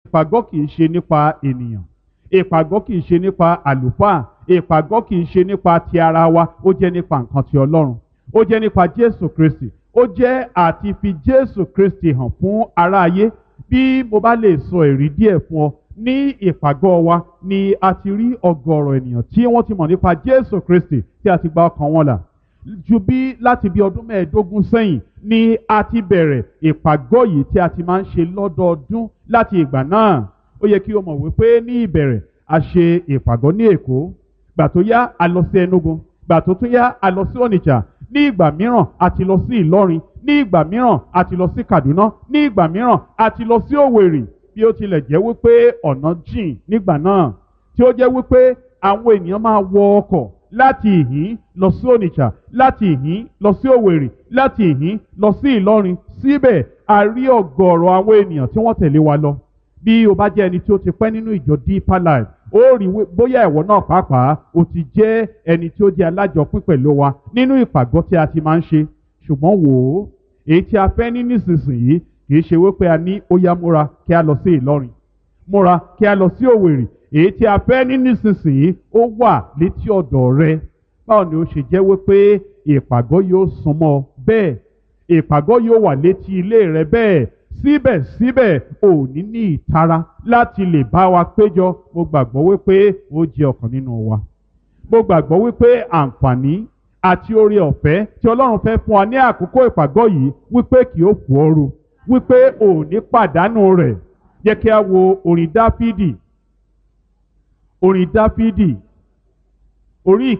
ìpàgọ́ kì í ṣe nípa ènìyàn, ìpàgọ́ kì í ṣe nípa àlùfáà, ìpàgọ́ kì í ṣe nípa ti ara wa, ó jẹ́ nípa nǹkan ti Ọlọ́run, ó jẹ́ nípa Jésù Kristi, ó jẹ́ àti fi Jésù Kristi hàn fún aráyé. Bí mo bá lè sọ èrí díẹ̀ fún ọ, ní ìpàgọ́ wa ni a ti rí ọ̀gọ̀rọ̀ ènìyàn tí wọ́n ti mọ̀ nípa Jésù Kristi tí a ti gba ọkàn wọn là. Ju bí láti bí ọdún 15 sẹ́yìn ni a ti bẹ̀rẹ̀ ìpàgọ́ yìí tí a ti máa ń ṣe lọ́dọọdún láti ìgbà náà. Ó yẹ kí o mọ̀ wípé ní ìbẹ̀rẹ̀ a ṣe ìpàgọ́ ní Èkó, gbà tó yá a lọ sí Enugu, gbà tó tún yá a lọ sí Onitsha, ní ìgbà mìíràn a ti lọ sí Ìlọrin, ní ìgbà mìíràn a ti lọ sí Kaduna, ní ìgbà mìíràn a ti lọ sí Òwèrì. Bí ó tilẹ̀ jẹ́ wípé ọ̀nà jìn nígbà náà, tí ó jẹ́ wípé àwọn ènìyàn máa wọ ọkọ̀ láti ìhín lọ sí Onitsha, láti ìhín lọ sí Òwèrì, láti ìhín lọ sí Ìlọrin. Síbẹ̀ a rí ọ̀gọ̀rọ̀ àwọn ènìyàn tí wọ́n tẹ̀lé wa lọ. Bí o bá jẹ́ ẹni tí ó ti pẹ́ nínú ìjọ Deeper Life, ó rí bóyá ìwọ náà pàápàá o ti jẹ́ ẹni tí ó jẹ́ alájọpín pẹ̀lú wa nínú ìpàgọ́ tí a ti máa ń ṣe. Ṣùgbọ́n wò ó, èyí tí a fẹ́ ní nísinsìnyí kì í ṣe wípé a ní ó yá múra kí a lọ sí Ìlọrin, múra kí a lọ sí Òwèrì. Èyí tí a fẹ́ ní nísinsìnyí ó wà létí ọ̀dọ̀ rẹ. Báwo ni ó ṣe jẹ́ wípé ìpàgọ́ yóò súnmọ́ bẹ́ẹ̀, ìpàgọ́ yóò wà létí ilé rẹ bẹ́ẹ̀, síbẹ̀síbẹ̀ ò ní ìtara láti lè bá wa péjọ? Mo gbàgbọ́ wípé ó jẹ́ ọ̀kan nínú wa. Mo gbàgbọ́ wípé àǹfààní àti oore ọ̀fẹ́ tí Ọlọ́run fẹ́ fún wa ní àkókò ìpàgọ́ yìí wípé kì ó fò ooru, wípé ò ní pàdánù rẹ̀. Jẹ́ kí a wo orin Dáfídì, orin Dáfídì orí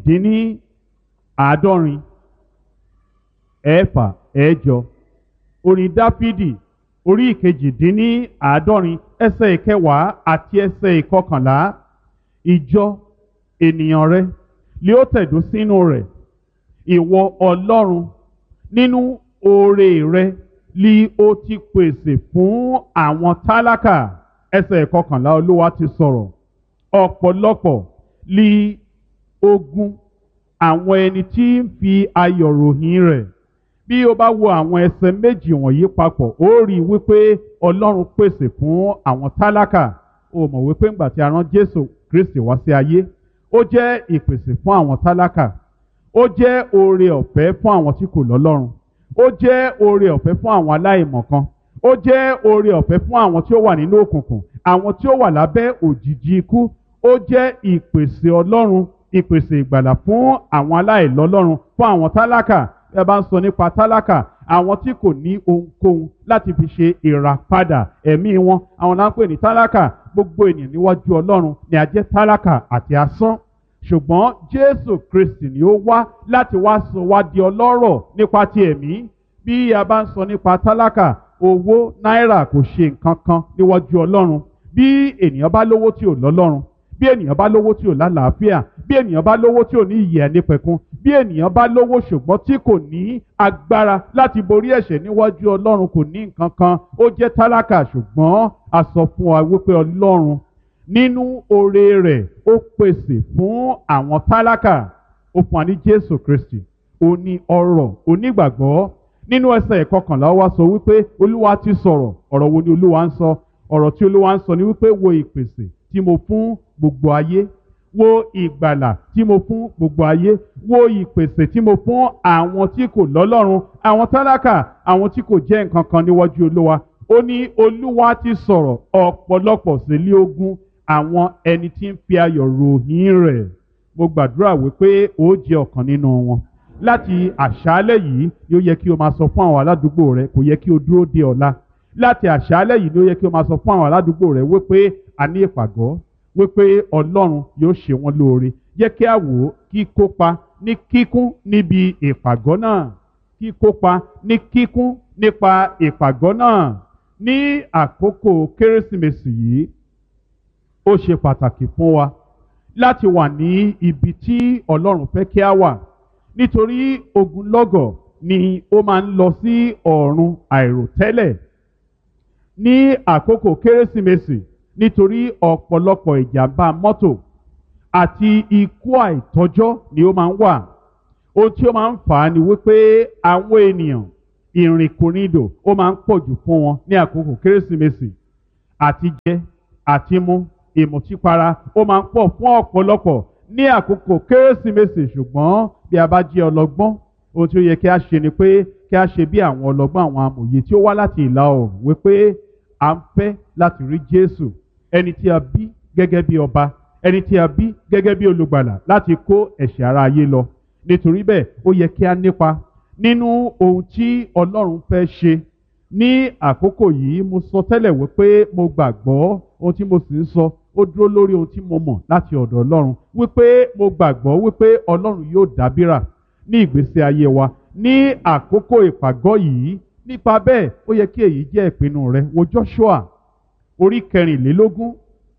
118, ẹ̀fà ẹ̀jọ. Orin Dáfídì orí 118, ẹsẹ̀ 10 àti ẹsẹ̀ 11. Ìjọ ènìyàn rẹ lé ó tẹ̀dó sínú rẹ̀, ìwọ Ọlọ́run nínú oore rẹ lí ó ti pèsè fún àwọn tálákà. Ẹsẹ̀ 11 Olúwa ti sọ̀rọ̀. Ọ̀pọ̀lọpọ̀ lí ogun àwọn ẹni tí ń fi ayọ̀ ròyìn rẹ̀. Bí o bá wo àwọn ẹsẹ̀ méjì wọ̀nyí papọ̀, ó rí wípé Ọlọ́run pèsè fún àwọn tálákà. O mọ̀ wípé ńgbà tí a rán Jésù Kristi wá sí ayé, ó jẹ́ ìpèsè fún àwọn tálákà, ó jẹ́ oore ọ̀fẹ́ fún àwọn tí kò lọ́lọ́run, ó jẹ́ oore ọ̀fẹ́ fún àwọn aláìmọ̀kan, ó jẹ́ oore ọ̀fẹ́ fún àwọn tí ó wà nínú òkùnkùn, àwọn tí ó wà lábẹ́ òjìji ikú. Ó jẹ́ ìpèsè Ọlọ́run, ìpèsè ìgbàlà fún àwọn aláìlọ́lọ́run, fún àwọn tálákà. Ẹ bá ń sọ nípa tálákà, àwọn tí kò ní ohunkóhun láti fi ṣe ìràpadà ẹ̀mí wọn, àwọn là ń pè ní tálákà. Gbogbo ènìyàn níwájú Ọlọ́run ni a jẹ́ tálákà àti asán. Ṣùgbọ́n Jésù Kristi ni ó wá láti wá sọ wá di ọlọ́rọ̀ nípa ti ẹ̀mí. Bí a bá ń sọ nípa tálákà, owó náírà kò ṣe nǹkan kan níwájú Ọlọ́run. Bí ènìyàn bá lówó tí ò lọ́lọ́run, bí ènìyàn bá lówó tí ò lálàáfíà, bí ènìyàn bá lówó tí ò ní ìyè ẹnípẹ̀kun, bí ènìyàn bá lówó ṣùgbọ́n tí kò ní agbára láti borí ẹ̀ṣẹ̀ níwájú Ọlọ́run, kò ní nǹkan kan, ó jẹ́ tálákà. Ṣùgbọ́n a sọ fún wa wípé Ọlọ́run nínú oore rẹ̀ ó pèsè fún àwọn tálákà. Ó fún wa ní Jésù Kristi, ó ní ọrọ̀ onígbàgbọ́. Nínú ẹsẹ̀ 11 wá sọ wípé Olúwa ti sọ̀rọ̀. Ọ̀rọ̀ wo ni Olúwa ń sọ? Ọ̀rọ̀ tí Olúwa ń sọ ni wípé wo ìpèsè tí mo fún gbogbo ayé, wo ìgbàlà tí mo fún gbogbo ayé, wo ìpèsè tí mo fún àwọn tí kò lọ́lọ́run, àwọn tálákà, àwọn tí kò jẹ́ nǹkan kan níwájú Olúwa. Ó ní Olúwa ti sọ̀rọ̀, ọ̀pọ̀lọpọ̀ sì lé ogun àwọn ẹni tí ń fi ayọ̀ ròyìn rẹ̀. Mo gbàdúrà wípé ó jẹ́ ọ̀kan nínú wọn. Láti àṣálẹ́ yìí ni ó yẹ kí o máa sọ fún àwọn aládùúgbò rẹ, kò yẹ kí o dúró de ọ̀la. Láti àṣálẹ́ yìí ni ó yẹ kí o máa sọ fún àwọn aládùúgbò rẹ wípé a ní ìpàgọ́, wípé Ọlọ́run yóò ṣe wọ́n lóore. Jẹ́ kí a wò ó kíkópa ní kíkún níbi ìpàgọ́ náà, kíkópa ní kíkún nípa ìpàgọ́ náà. Ní àkókò Kérésìmesì yìí, ó ṣe pàtàkì fún wa láti wà ní ibi tí Ọlọ́run fẹ́ kí a wà, nítorí ogunlọ́gọ̀ ni ó máa ń lọ sí ọ̀run àìròtẹ́lẹ̀ ní àkókò Kérésìmesì, nítorí ọ̀pọ̀lọpọ̀ ìjàmbá mọ́tò àti ikú àìtọ́jọ́ ni ó máa ń wà. Ohun tí ó máa ń fà á ni wípé àwọn ènìyàn ìrìnkúrìndò ó máa ń pọ̀jù fún wọn ní àkókò Kérésìmesì. àti jẹ àti mu ìmùtípara ó máa ń pọ̀ fún ọ̀pọ̀lọpọ̀ ní àkókò kérésìmesì. ṣùgbọ́n bí a bá jẹ́ ọlọ́gbọ́n, ohun tí ó yẹ kí a ṣe ni pé kí a ṣe bí àwọn ọlọ́gbọ́n, àwọn amòye tí ó wá láti ìlà oòrùn, wípé à ń fẹ́ láti rí Jésù, ẹni tí a bí gẹ́gẹ́ bí ọba, ẹni tí a bí gẹ́gẹ́ bí olùgbàlà láti kó ẹ̀ṣẹ̀ ara ayé lọ. nítorí bẹ́ẹ̀ ó yẹ kí a nípa nínú ohun tí Ọlọ́run fẹ́ ṣe ní àkókò yìí. mo sọ tẹ́lẹ̀ wípé mo gbàgbọ́ ohun tí mo sì ń sọ ó dúró lórí ohun tí mo mọ̀ láti ọ̀dọ̀ Ọlọ́run, wípé mo gbàgbọ́ wípé Ọlọ́run yóò dábìrà ní ìgbésí ayé wa ní àkókò ìpàgọ́ yìí. nípa bẹ́ẹ̀ ó yẹ kí èyí jẹ́ ìpinnu rẹ. wo Joshua orí kẹrìnlélógún,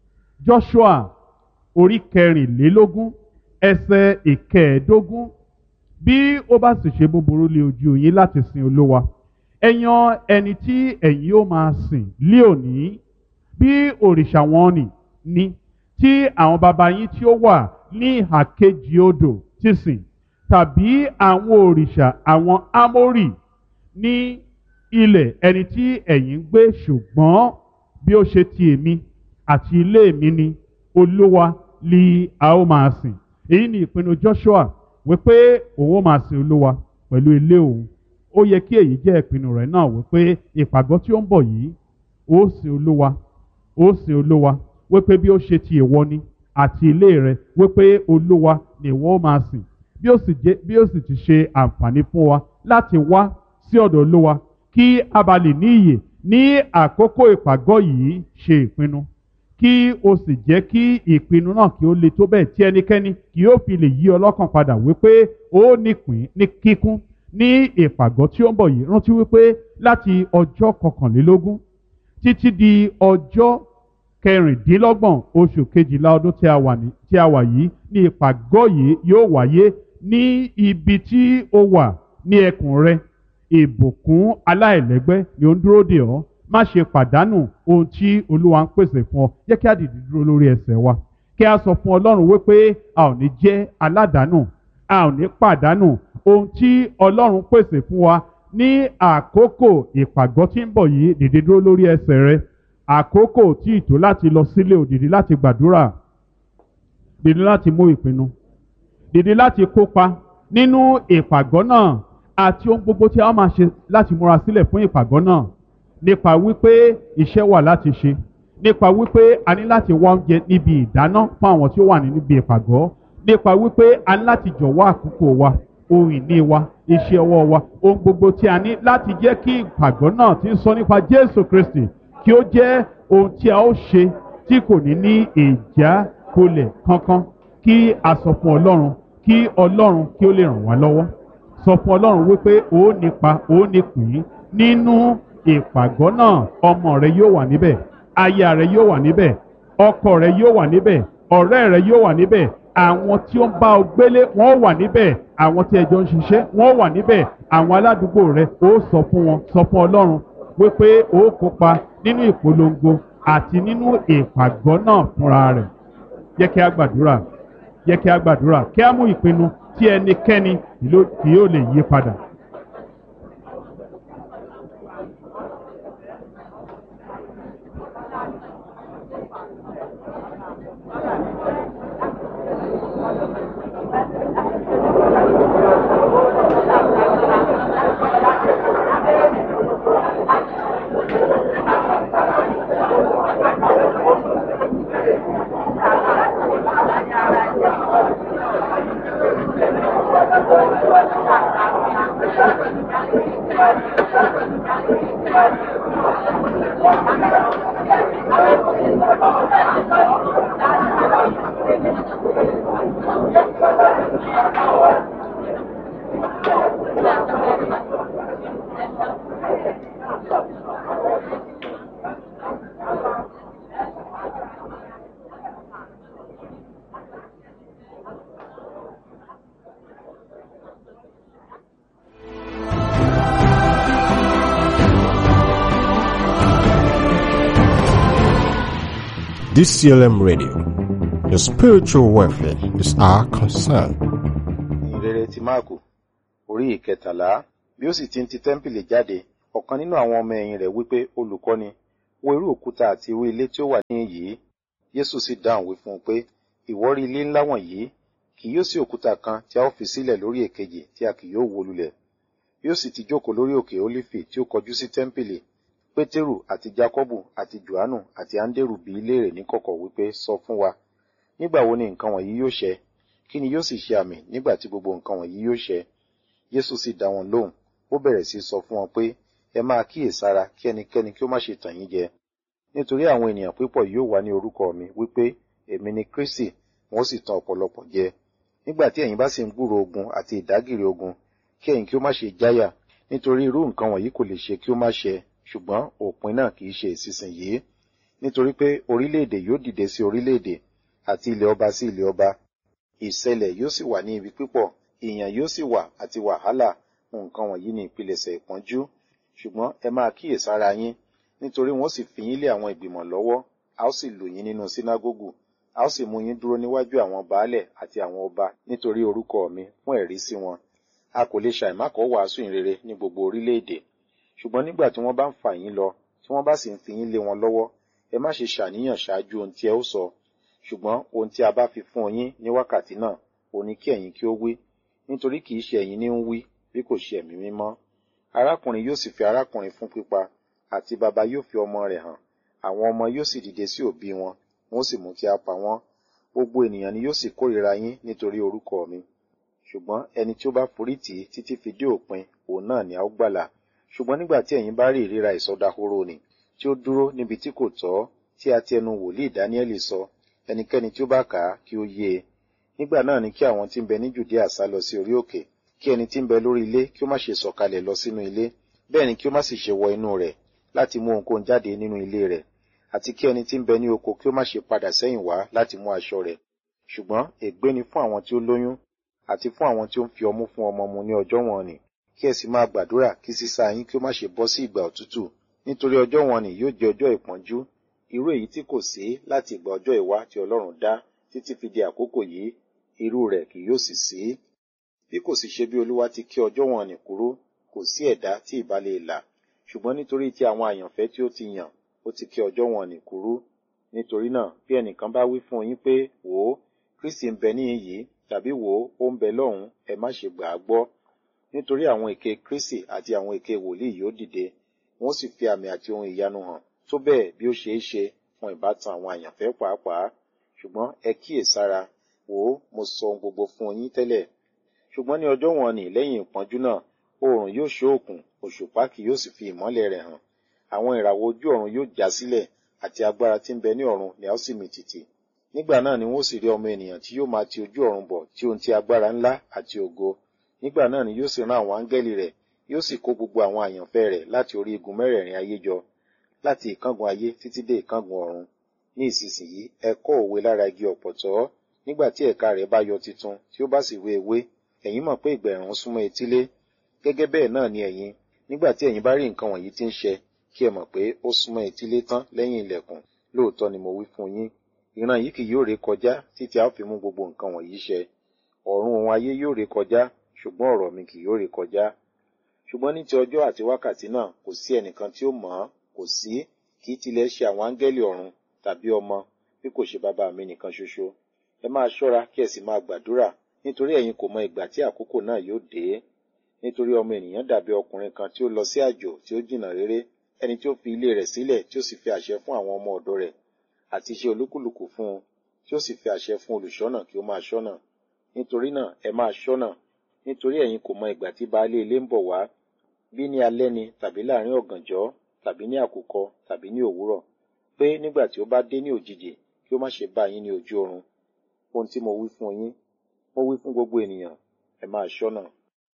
Joshua orí kẹrìnlélógún ẹsẹ̀ ìkẹẹ̀ẹ́dógún. bí ó bá sì ṣe búburú lé ojú yín láti sin Olúwa, ẹ yan ẹni tí ẹ̀yin ó máa sìn lé òní, bí òrìṣà wọn ni tí àwọn baba yín tí ó wà ní ìhà kejì odò ti sìn, tàbí àwọn òrìṣà àwọn Ámórì ní ilẹ̀ ẹni tí ẹ̀yin ń gbé. ṣùgbọ́n bí ó ṣe ti èmi àti ilé mi ni Olúwa li a ó máa sìn. èyí ni ìpinnu Joshua, wípé òun ó máa sin Olúwa pẹ̀lú ilé òun. ó yẹ kí èyí jẹ́ ìpinnu rẹ̀ náà, wípé ìpàgọ́ tí ó ń bọ̀ yìí ó sin Olúwa, ó sin Olúwa, wípé bí ó ṣe ti ìwọ ni àti ilé rẹ, wípé Olúwa ni ìwọ ó máa sìn. bí ó sì ti ṣe àǹfààní fún wa láti wá sí ọ̀dọ̀ Olúwa kí a bá lè ní ìyè ní àkókò ìpàgọ́ yìí, ṣe ìpinnu kí o sì jẹ́ kí ìpinnu náà kí ó le tó bẹ́ẹ̀ tí ẹnikẹ́ni kì yóò fi lè yí ọlọ́kàn padà, wípé ó nípìn ní kíkún ní ìpàgọ́ tí ó ń bọ̀ yìí. rántí wípé láti ọjọ́ 21 títí di ọjọ́ 26 oṣù kejìlá ọdún tí a wà yìí ní ìpàgọ́ yìí yóò wáyé ní ibi tí ó wà ní ẹkùn rẹ. ìbùkún aláìlẹ́gbẹ́ ni ó ń dúró dè ọ́. má ṣe pàdánù ohun tí Olúwa ń pèsè fún ọ. jẹ́ kí a dìde dúró lórí ẹsẹ̀ wa, kí a sọ fún Ọlọ́run wípé a ò ní jẹ́ aládàánù, a ò ní pàdánù ohun tí Ọlọ́run pèsè fún wa ní àkókò ìpàgọ́ tí ń bọ̀ yìí. dìde dúró lórí ẹsẹ̀ rẹ. àkókò tí ìtò láti lọ sílé ò, dìde láti gbàdúrà, dìde láti mú ìpinnu, dìde láti kópa nínú ìpàgọ́ náà àti ohun gbogbo tí a máa ṣe láti múra sílẹ̀ fún ìpàgọ́ náà. nípa wípé iṣẹ́ wà láti ṣe, nípa wípé a ní láti wá oúnjẹ níbi ìdáná fún àwọn tí ó wà níbi ìpàgọ́, nípa wípé a ní láti jọ̀wọ́ àkókò wa, ohun ìní wa, iṣẹ́ ọwọ́ wa, ohun gbogbo tí a ní láti jẹ́ kí ìpàgọ́ náà tí ń sọ nípa Jésù Kristi kí ó jẹ́ ohun tí a ó ṣe tí kò ní ìjákulẹ̀ kankan. kí a sọ fún Ọlọ́run, kí Ọlọ́run kí ó lè ràn wá lọ́wọ́. sọ fún Ọlọ́run wípé ó nípa, ó nípìn nínú ìpàgọ́ náà. ọmọ rẹ yóò wà níbẹ̀, aya rẹ yóò wà níbẹ̀, ọkọ rẹ yóò wà níbẹ̀, ọ̀rẹ́ rẹ yóò wà níbẹ̀, àwọn tí ó ń bá ọ gbélé wọ́n wà níbẹ̀, àwọn tí ẹjọ́ ń ṣiṣẹ́ wọ́n wà níbẹ̀, àwọn aládùúgbò rẹ ó sọ fún wọn, sọ fún Ọlọ́run wípé ó kópa nínú ìpolongo àti nínú ìpàgọ́ náà fúnra rẹ̀. jẹ́ kí a gbàdúrà, jẹ́ kí a gbàdúrà, kí a mú ìpinnu tí ẹnikẹ́ni kì yóò lè yí padà. DCLM Radio. Your spiritual welfare is our concern. Ìrere ti Máàkù, orí ìkẹtàlá. Bí ó sì ti ń ti tẹ́ḿpìlì jáde, ọ̀kan nínú àwọn ọmọ ẹ̀yìn rẹ̀ wípé, Olùkọ́ni, wo irú òkúta àti irú ilé tí ó wà níhìn yìí. Jésù sì dáhùn wí fún un pé, ìwọ rí ilé ńlá wọ̀nyí, kì yóò sí òkúta kan tí a ó fi sílẹ̀ lórí èkejì tí a kì yóò wó lulẹ̀. Yóò sì ti jókòó lórí òkè Ólífì tí ó kọjú sí tẹ́ḿpìlì. Pétérù àti Jákọ́bù àti Jòhánù àti Áńdérù bi í léèrè níkọ̀kọ̀ wípé, sọ fún wa, nígbà wo ni nǹkan wọ̀nyí yóò ṣẹ? Kí ni yóò sì ṣe àmì nígbà tí gbogbo nǹkan wọ̀nyí yóò ṣẹ? Jésù sì dá wọn lóhùn, ó bẹ̀rẹ̀ sí sọ fún wọn pé, ẹ máa kíyèsára kí ẹnikẹ́ni kí ó má ṣe tàn yín jẹ. Nítorí àwọn ènìyàn púpọ̀ yóò wá ní orúkọ mi wípé, èmi ni Kristi, wọn ó sì tàn ọ̀pọ̀lọpọ̀ jẹ. Nígbà tí ẹ̀yin bá sì ń gbúròó ogun àti ìdágìrì ogun, kí ẹ̀yin kí ó má ṣe jáyà, nítorí irú nǹkan wọ̀nyí kò lè ṣe kí ó má ṣẹ, ṣùgbọ́n òpin náà kì í ṣe ìsinsìnyí. Nítorí pé orílẹ̀-èdè yóò dìde sí orílẹ̀-èdè, àti ilẹ̀ ọba sí ilẹ̀ ọba. Ìṣẹ̀lẹ̀ yóò sì wà ní ibi pípọ̀, ìyàn yóò sì wà àti wàhálà. Nǹkan wọ̀nyí ni ìpilẹ̀ṣẹ̀ ìpọ́njú. Ṣùgbọ́n ẹ máa kíyèsára yín, nítorí wọn ó sì fi yín lé àwọn ìgbìmọ̀ lọ́wọ́, a ó sì lù yín nínú sínágógù, a ó sì mú yín dúró níwájú àwọn baálẹ̀ àti àwọn ọba nítorí orúkọ mi fún ẹ̀rí sí wọn. A kò lè ṣàìmákọ̀ọ́ wàásù ìrere ní gbogbo orílẹ̀-èdè. Ṣùgbọ́n nígbà tí wọ́n bá ń fà yín lọ, tí wọ́n bá sì ń fi yín lé wọn lọ́wọ́, ẹ má ṣe ṣàníyàn ṣáájú ohun tí ẹ ó sọ. Ṣùgbọ́n ohun tí a bá fi fún yín ní wákàtí náà, ó ní kí ẹ̀yin kí ó wí, nítorí kì í ṣe ẹ̀yin ní ń wí, bí kò ṣe Ẹ̀mí Mímọ́. Arákùnrin yóò sì fi arákùnrin fún pípa, àti baba yóò fi ọmọ rẹ̀ hàn. Àwọn ọmọ yóò sì dìde sí òbí wọn, wọn ó sì mú kí a pa wọ́n. Gbogbo ènìyàn ni yóò sì kórìíra yín nítorí orúkọ mi. Ṣùgbọ́n ẹni tí ó bá forí tì í títí fi dé òpin, òun náà ni a ó gbàlà. Ṣùgbọ́n nígbà tí ẹ̀yin bá rí ìríra ìsọdahoro nì, tí ó dúró níbi tí kò tọ́, tí a ti ẹnu wòlíì Dáníẹ́lì sọ, ẹnikẹ́ni tí ó bá kà á kí ó yé e. Nígbà náà ni kí àwọn tí ń bẹ ní Jùdíà sá lọ sí orí òkè, kí ẹni tí ń bẹ lórí ilé kí ó má ṣe sọ̀kalẹ̀ lọ sínú ilé, bẹ́ẹ̀ ni kí ó má sì ṣe wọ inú rẹ̀ láti mú ohunkóhun jáde nínú ilé rẹ̀, àti kí ẹni tí ń bẹ ní oko kí ó má ṣe padà sẹ́yìn wá láti mú aṣọ rẹ̀. Ṣùgbọ́n ègbé ni fún àwọn tí ó lóyún, àti fún àwọn tí ó ń fi ọmú fún ọmọ mu ní ọjọ́ wọn nì. Kí ẹ sì máa gbàdúrà kí sísá yín kí ó má ṣe bọ́ sí ìgbà òtútù, nítorí ọjọ́ wọn nì yóò jẹ́ ọjọ́ ìpọ́njú, irú èyí tí kò sí láti ìgbà ọjọ́ ìwá tí Ọlọ́run dá títí fi di àkókò yìí, irú rẹ̀ kì yóò sì sí. Bí kò sì ṣe bí Olúwa ti ké ọjọ́ wọn nì kúrú, kò sí ẹ̀dá tí ìbá lè là. Ṣùgbọ́n nítorí ti àwọn àyànfẹ́ tí ó ti yàn, ó ti ké ọjọ́ wọn nì kúrú. Nítorí náà, bí ẹnìkan bá wí fún yín pé, wò ó, Kristi ń bẹ níhìn yìí, tàbí wò ó, ó ń bẹ lọ́hùn, ẹ má ṣe gbà á gbọ́. Nítorí àwọn èké Kristi àti àwọn èké wòlíì yóò dìde, wọn ó sì fi àmì àti ohun ìyanu hàn, tó bẹ́ẹ̀ bí ó ṣe é ṣe fún ìbátan àwọn àyànfẹ́ pàápàá. Ṣùgbọ́n ẹ kíyèsára, wò ó, mo sọ ohun gbogbo fún yín tẹ́lẹ̀. Ṣùgbọ́n ní ọjọ́ wọn nì lẹ́yìn ìpọ́njú náà, oòrùn yóò ṣóòkùn, òṣùpá kì yóò sì fi ìmọ́lẹ̀ rẹ̀ hàn. Àwọn ìràwọ̀ ojú ọ̀run yóò já sílẹ̀, àti agbára tí ń bẹ ní ọ̀run ni a ó sì mì tìtì. Nígbà náà ni wọ́n ó sì rí ọmọ ènìyàn tí yóò máa ti ojú ọ̀run bọ̀ tí ohun ti agbára ńlá àti ògo. Nígbà náà ni yóò sì rán àwọn áńgẹ́lì rẹ̀, yóò sì kó gbogbo àwọn àyànfẹ́ rẹ̀ láti orí igun mẹ́rẹ̀ẹ̀rin ayé jọ, láti ìkángun ayé títí dé ìkángun ọ̀run. Ní ìsinsìnyí ẹ kọ́ òwe lára igi ọ̀pọ̀tọ́, nígbà tí ẹ̀ka rẹ̀ bá yọ titun tí ó bá sì wé ewé, ẹ̀yin mọ̀ pé ìgbà ẹ̀rùn súnmọ́ etílé. Gẹ́gẹ́ bẹ́ẹ̀ náà ni ẹ̀yin, nígbà tí ẹ̀yin bá rí nǹkan wọ̀nyí tí ń ṣẹ, kí ẹ mọ̀ pé ó súnmọ́ etílé tán lẹ́yìn ilẹ̀kùn. Lóòótọ́ ni mo wí fún yín, ìran yìí kì yóò ré kọjá títí a ó fi mú gbogbo nǹkan wọ̀nyí ṣẹ. Ọ̀run òun ayé yóò ré kọjá, ṣùgbọ́n ọ̀rọ̀ mi kì yóò ré kọjá. Ṣùgbọ́n ní ti ọjọ́ àti wákàtí náà kò sí ẹnìkan tí ó mọ̀ ọ́n, kò sí, kì í tilẹ̀ ṣe àwọn áńgẹ́lì ọ̀run tàbí ọmọ, bí kò ṣe bàbá mi nìkan ṣoṣo. Ẹ máa ṣọ́ra kí ẹ sì máa gbàdúrà, nítorí ẹ̀yin kò mọ ìgbà tí àkókò náà yóò dé. Nítorí ọmọ ènìyàn dàbí ọkùnrin kan tí ó lọ sí àjò tí ó jìnnà réré, ẹni tí ó fi ilé rẹ̀ sílẹ̀ tí ó sì fi àṣẹ fún àwọn ọmọ ọ̀dọ̀ rẹ̀ àti iṣẹ́ olúkúlùkù fún un, tí ó sì fi àṣẹ fún olùṣọ́nà kí ó máa ṣọ́nà. Nítorí náà ẹ máa ṣọ́nà, nítorí ẹ̀yin kò mọ ìgbà tí baálé ilé ń bọ̀ wá, bí ní alẹ́ ni tàbí láàrin ọ̀gànjọ́ tàbí ní àkùkọ tàbí ní òwúrọ̀, pé nígbà tí ó bá dé ní òjijì kí ó má ṣe bá yín ní ojú oorun. Ohun tí mo wí fún yín, mo wí fún gbogbo ènìyàn, ẹ máa ṣọ́nà.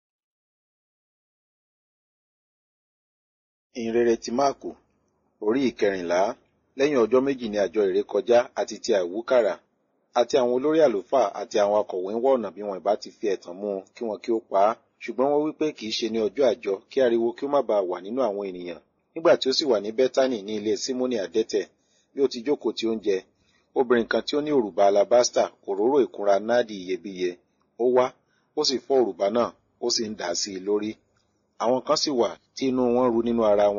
Ìhìnrere ti Máàkù, orí ìkẹrìnlá. Lẹ́yìn ọjọ́ méjì ni àjọ ìrékọjá àti ti àìwúkàrà, àti àwọn olórí àlùfáà àti àwọn akọ̀wé ń wá ọ̀nà bí wọn ìbá ti fi ẹ̀tàn mú un kí wọn kí ó pa á. Ṣùgbọ́n wọ́n wí pé kì í ṣe ní ọjọ́ àjọ, kí ariwo kí ó má baà wà nínú àwọn ènìyàn. Nígbà tí ó sì wà ní Bẹ́tánì ní ilé Símónì àdẹ́tẹ̀, bí ó ti jókòó tí ó ń jẹ, obìnrin kan tí ó ní òrùba alabásítà, òróró ìkunra náàdì iyebíye, ó wá, ó sì fọ́ òrùba náà, ó sì ń dà á sí i lórí. Àwọn kan sì wà tí inú wọn ru nínú ara wọn,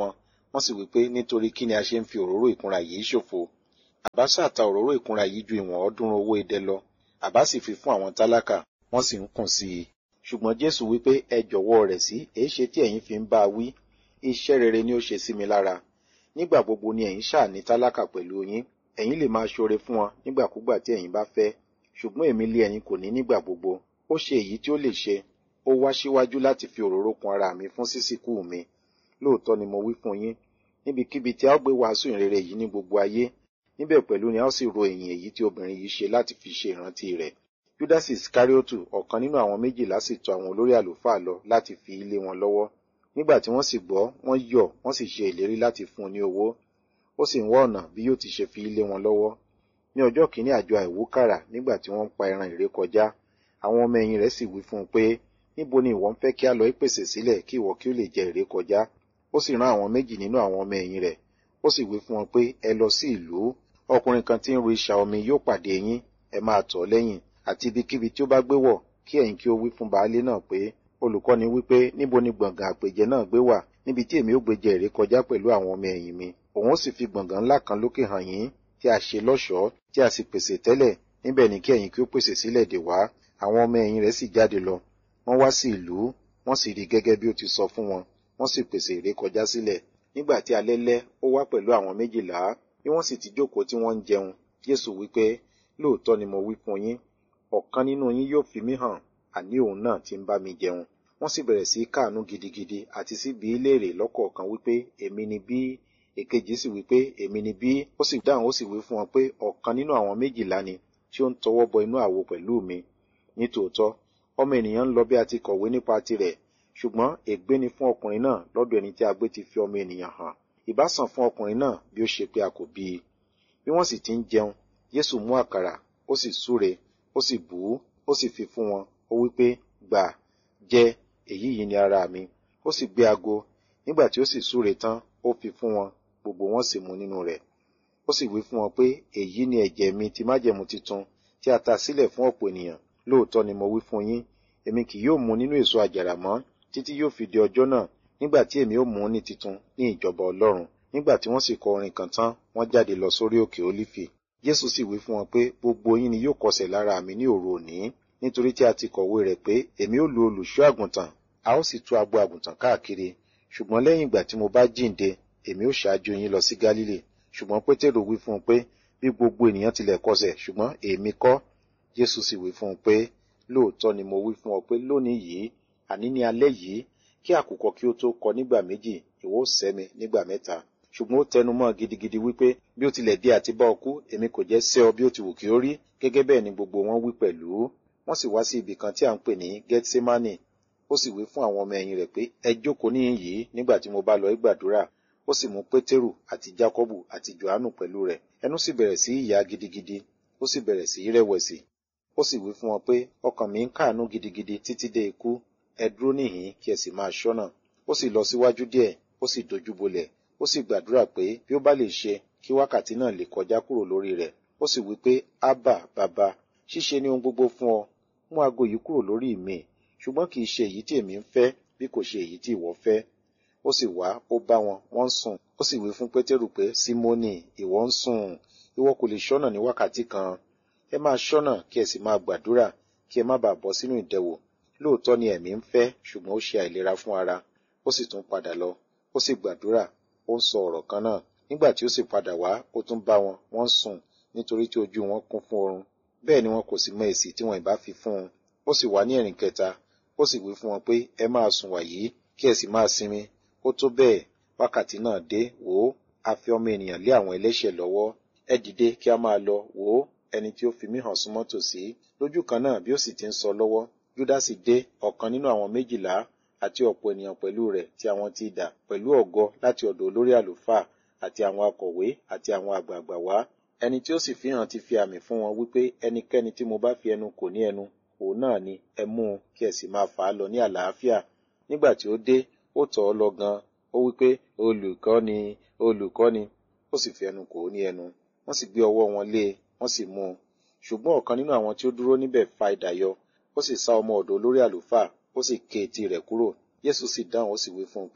Wọ́n sì wí pé nítorí kí ni a ṣe ń fi òróró ìkunra yìí ṣòfò? Àbá ṣáà ta òróró ìkunra yìí ju ìwọ̀n 300 owó idẹ lọ, àbá sì fi fún àwọn tálákà, wọ́n sì ń kùn sí i. Ṣùgbọ́n Jésù wí pé ẹ jọ̀wọ́ rẹ̀ sí, èéṣe tí ẹ̀yin fi ń bá a wí? Iṣẹ́ rere ni ó ṣe sí mi lára. Nígbà gbogbo ni ẹ̀yin ṣáà ní tálákà pẹ̀lú yín, ẹ̀yin lè máa ṣoore fún wọn nígbàkúgbà tí ẹ̀yin bá fẹ́. Ṣùgbọ́n èmi lé ẹ̀yin kò ní nígbà gbogbo. Ó ṣe èyí tí ó lè ṣe. Ó wá síwájú láti fi òróró kun ara mi fún sísìkú mi. Lóòótọ́ ni mo wí fún yín, níbikíbi tí a ó gbé wàásù ìrere yìí ní gbogbo ayé, níbẹ̀ pẹ̀lú ni a ó sì ro ìyìn èyí tí obìnrin yìí ṣe láti fi ṣe ìrántí rẹ̀. Júdásì Iskariotu, ọ̀kan nínú àwọn 12 sì tọ̀ àwọn olórí àlùfáà lọ láti fi lé wọn lọ́wọ́. Nígbà tí wọ́n sì gbọ́, wọ́n yọ̀, wọ́n sì ṣe ìlérí láti fún un ní owó. Ó sì ń wá ọ̀nà bí yóò ti ṣe fi lé wọn lọ́wọ́. Ní ọjọ́ kìíní àjọ àìwúkàrà, nígbà tí wọ́n ń pa ẹran ìrékọjá, àwọn ọmọ ẹ̀yìn rẹ̀ sì wí fún un pé, níbo ni ìwọ ń fẹ́ kí a lọ pèsè sílẹ̀ kí ìwọ kí ó lè jẹ ìrékọjá? Ó sì rán àwọn 2 nínú àwọn ọmọ ẹ̀yìn rẹ̀. Ó sì wí fún wọn pé, ẹ lọ sí ìlú. Ọkùnrin kan tí ń ru isà omi yóò pàdé yín, ẹ máa tọ̀ lẹ́yìn, àti ibikíbi tí ó bá gbé wọ̀, kí ẹ̀yin kí ó wí fún baálé náà pé, olùkọ́ni wí pé, níbo ni gbọ̀ngàn àpèjẹ náà gbé wà, níbi tí èmi ó gbé jẹ ìrékọjá pẹ̀lú àwọn ọmọ ẹ̀yìn mi. Òun ó sì fi gbọ̀ngàn ńlá kan lókè hàn yín, tí a ṣe lọ́ṣọ̀ọ́, tí a sì pèsè tẹ́lẹ̀, níbẹ̀ ni kí ẹ̀yin kí ó pèsè sílẹ̀ dè wá. Àwọn ọmọ ẹ̀yìn rẹ̀ sì jáde lọ. Wọ́n wá sí ìlú, wọ́n sì rí gẹ́gẹ́ bí ó ti sọ fún wọn, wọ́n sì pèsè ìrékọjá sílẹ̀. Nígbà tí alẹ́ lẹ́, ó wá pẹ̀lú àwọn 12, bí wọ́n sì ti jókòó tí wọ́n ń jẹun. Jésù wí pé, lóòótọ́ ni mo wí fún yín, ọ̀kan nínú yín yóò fi mí hàn, àní òun náà tí ń bá mi jẹun. Wọ́n sì bẹ̀rẹ̀ sí káàánú gidigidi àti sí bi í léèrè lọ́kọ̀ọ̀kan wípé, èmi ni bí? Èkejì sì wí pé, èmi ni bí? Ó sì dáhùn, ó sì wí fún wọn pé, ọ̀kan nínú àwọn 12 ni tí ó ń tọwọ́ bọ inú àwo pẹ̀lú mi. Nítòótọ́, ọmọ ènìyàn ń lọ bí a ti kọ̀wé nípa tirẹ̀, ṣùgbọ́n ègbé ni fún ọkùnrin náà lọ́dọ̀ ẹni tí a gbé ti fi ọmọ ènìyàn hàn. Ìbá sàn fún ọkùnrin náà bí ó ṣe pé a kò bí i. Bí wọ́n sì ti ń jẹun, Jésù mú àkàrà, ó sì súre, ó sì bù ú, ó sì fi fún wọn. Ó wí pé, gbà, jẹ, èyí yìí ni ara mi. Ó sì gbé ago. Nígbà tí ó sì súre tán, ó fi fún wọn, gbogbo wọn sì mu nínú rẹ̀. Ó sì wí fún wọn pé, èyí ni ẹ̀jẹ̀ mi ti májẹ̀mú titun, tí a ta sílẹ̀ fún ọ̀pọ̀ ènìyàn. Lóòótọ́ ni mo wí fún yín, èmi kì yóò mu nínú èso àjàrà mọ́, títí yóò fi di ọjọ́ náà, nígbà tí èmi ó mu ní titun ní ìjọba Ọlọ́run. Nígbà tí wọ́n sì kọ orin kan tán, wọ́n jáde lọ sórí òkè Ólífì. Jésù sì wí fún wọn pé, gbogbo yín ni yóò kọsẹ̀ lára mi ní òru òní, nítorí tí a ti kọ̀wé rẹ̀ pé, èmi ó lu olùṣọ́ àgùntàn, a ó sì tú agbo àgùntàn káàkiri. Ṣùgbọ́n lẹ́yìn ìgbà tí mo bá jíǹde, èmi ó ṣáájú yín lọ sí Gálílì. Ṣùgbọ́n Pétérù wí fún un pé, bí gbogbo ènìyàn tilẹ̀ kọsẹ̀, ṣùgbọ́n èmi kọ́. Jésù sì wí fún un pé, lóòótọ́ ni mo wí fún ọ pé lónìí yìí, àní ní alẹ́ yìí, kí àkùkọ kí ó tó kọ nígbà 2, ìwọ ó sẹ́ mi nígbà 3. Ṣùgbọ́n ó tẹnu mọ́ gidigidi wípé, bí ó tilẹ̀ dé àti bá ọ kú, èmi kò jẹ́ sẹ́ ọ bí ó ti wù kí ó rí. Gẹ́gẹ́ bẹ́ẹ̀ ni gbogbo wọn wí pẹ̀lú. Wọ́n sì wá sí ibì kan tí à ń pè ní Gẹ́tísémánì. Ó sì wí fún àwọn ọmọ ẹ̀yìn rẹ̀ pé, ẹ jókòó níhìn yìí nígbà tí mo bá lọ gbàdúrà. Ó sì mú Pétérù àti Jákọ́bù àti Jòhánù pẹ̀lú rẹ̀. Ẹnu sì bẹ̀rẹ̀ sí í yá gidigidi, ó sì bẹ̀rẹ̀ sí í rẹ̀wẹ̀sì. Ó sì wí fún wọn pé, ọkàn mi ń káàánú gidigidi títí dé ikú. Ẹ dúró níhìn kí ẹ sì máa ṣọ́nà. Ó sì lọ síwájú díẹ̀, ó sì dojúbolẹ̀, ó sì gbàdúrà pé bí ó bá lè ṣe kí wákàtí náà lè kọjá kúrò lórí rẹ̀. Ó sì wí pé, ábà, bàbá, ṣíṣe ni ohun gbogbo fún ọ. Mú ago yìí kúrò lórí mi, ṣùgbọ́n kì í ṣe èyí tí èmi ń fẹ́, bí kò ṣe èyí tí ìwọ fẹ́. Ó sì wá, ó bá wọn, wọ́n ń sùn. Ó sì wí fún Pétérù pé, Símónì, ìwọ ń sùn, ìwọ kò lè ṣọ́nà ní wákàtí kan. Ẹ máa ṣọ́nà kí ẹ sì máa gbàdúrà, kí ẹ má bàa bọ́ sínú ìdẹwò. Lóòótọ́ ni ẹ̀mí ń fẹ́, ṣùgbọ́n ó ṣe àìlera fún ara. Ó sì tún padà lọ, ó sì gbàdúrà, ó ń sọ ọ̀rọ̀ kan náà. Nígbà tí ó sì padà wá, ó tún bá wọn, wọ́n ń sùn, nítorí tí ojú wọn kún fún oorun. Bẹ́ẹ̀ ni wọn kò sì mọ èsì tí wọn ìbá fi fún un. Ó sì wá ní ẹ̀rìn kẹta, ó sì wí fún wọn pé, ẹ máa sùn wàyí, kí ẹ sì máa sinmi. Ó tó bẹ́ẹ̀, wákàtí náà dé, wò ó, a fi ọmọ ènìyàn lé àwọn ẹlẹ́ṣẹ̀ lọ́wọ́. Ẹ dìde kí a máa lọ, wò ó, ẹni tí ó fi mí hàn súnmọ́ tòsí. Lójú kan náà bí ó sì ti ń sọ lọ́wọ́, Júdásì dé, ọ̀kan nínú àwọn 12, àti ọ̀pọ̀ ènìyàn pẹ̀lú rẹ̀ tí àwọn ti idà pẹ̀lú ọ̀gọ láti ọ̀dọ̀ olórí àlùfáà àti àwọn akọ̀wé àti àwọn àgbààgbà wá. Ẹni tí ó sì fi hàn ti fi àmì fún wọn wípé ẹnikẹ́ni tí mo bá fi ẹnu kò ní ẹnu, òun náà ni ẹ mú un kí ẹ sì máa fà á lọ ní àlàáfíà. Nígbà tí ó dé, ó tọ̀ ọ́ lọ gan, ó wípé, olùkọ́ni, olùkọ́ni, ó sì fi ẹnu kò ó ní ẹnu. Wọ́n sì gbé ọwọ́ wọn lé e, wọ́n sì mú un. Ṣùgbọ́n ọ̀kan nínú àwọn tí ó dúró níbẹ̀ fa idà yọ, ó sì sá ọmọ ọ̀dọ̀ olórí àlùfáà, ó sì ké etí rẹ̀ kúrò. Jésù sì dáhùn, ó sì wí fún un pé,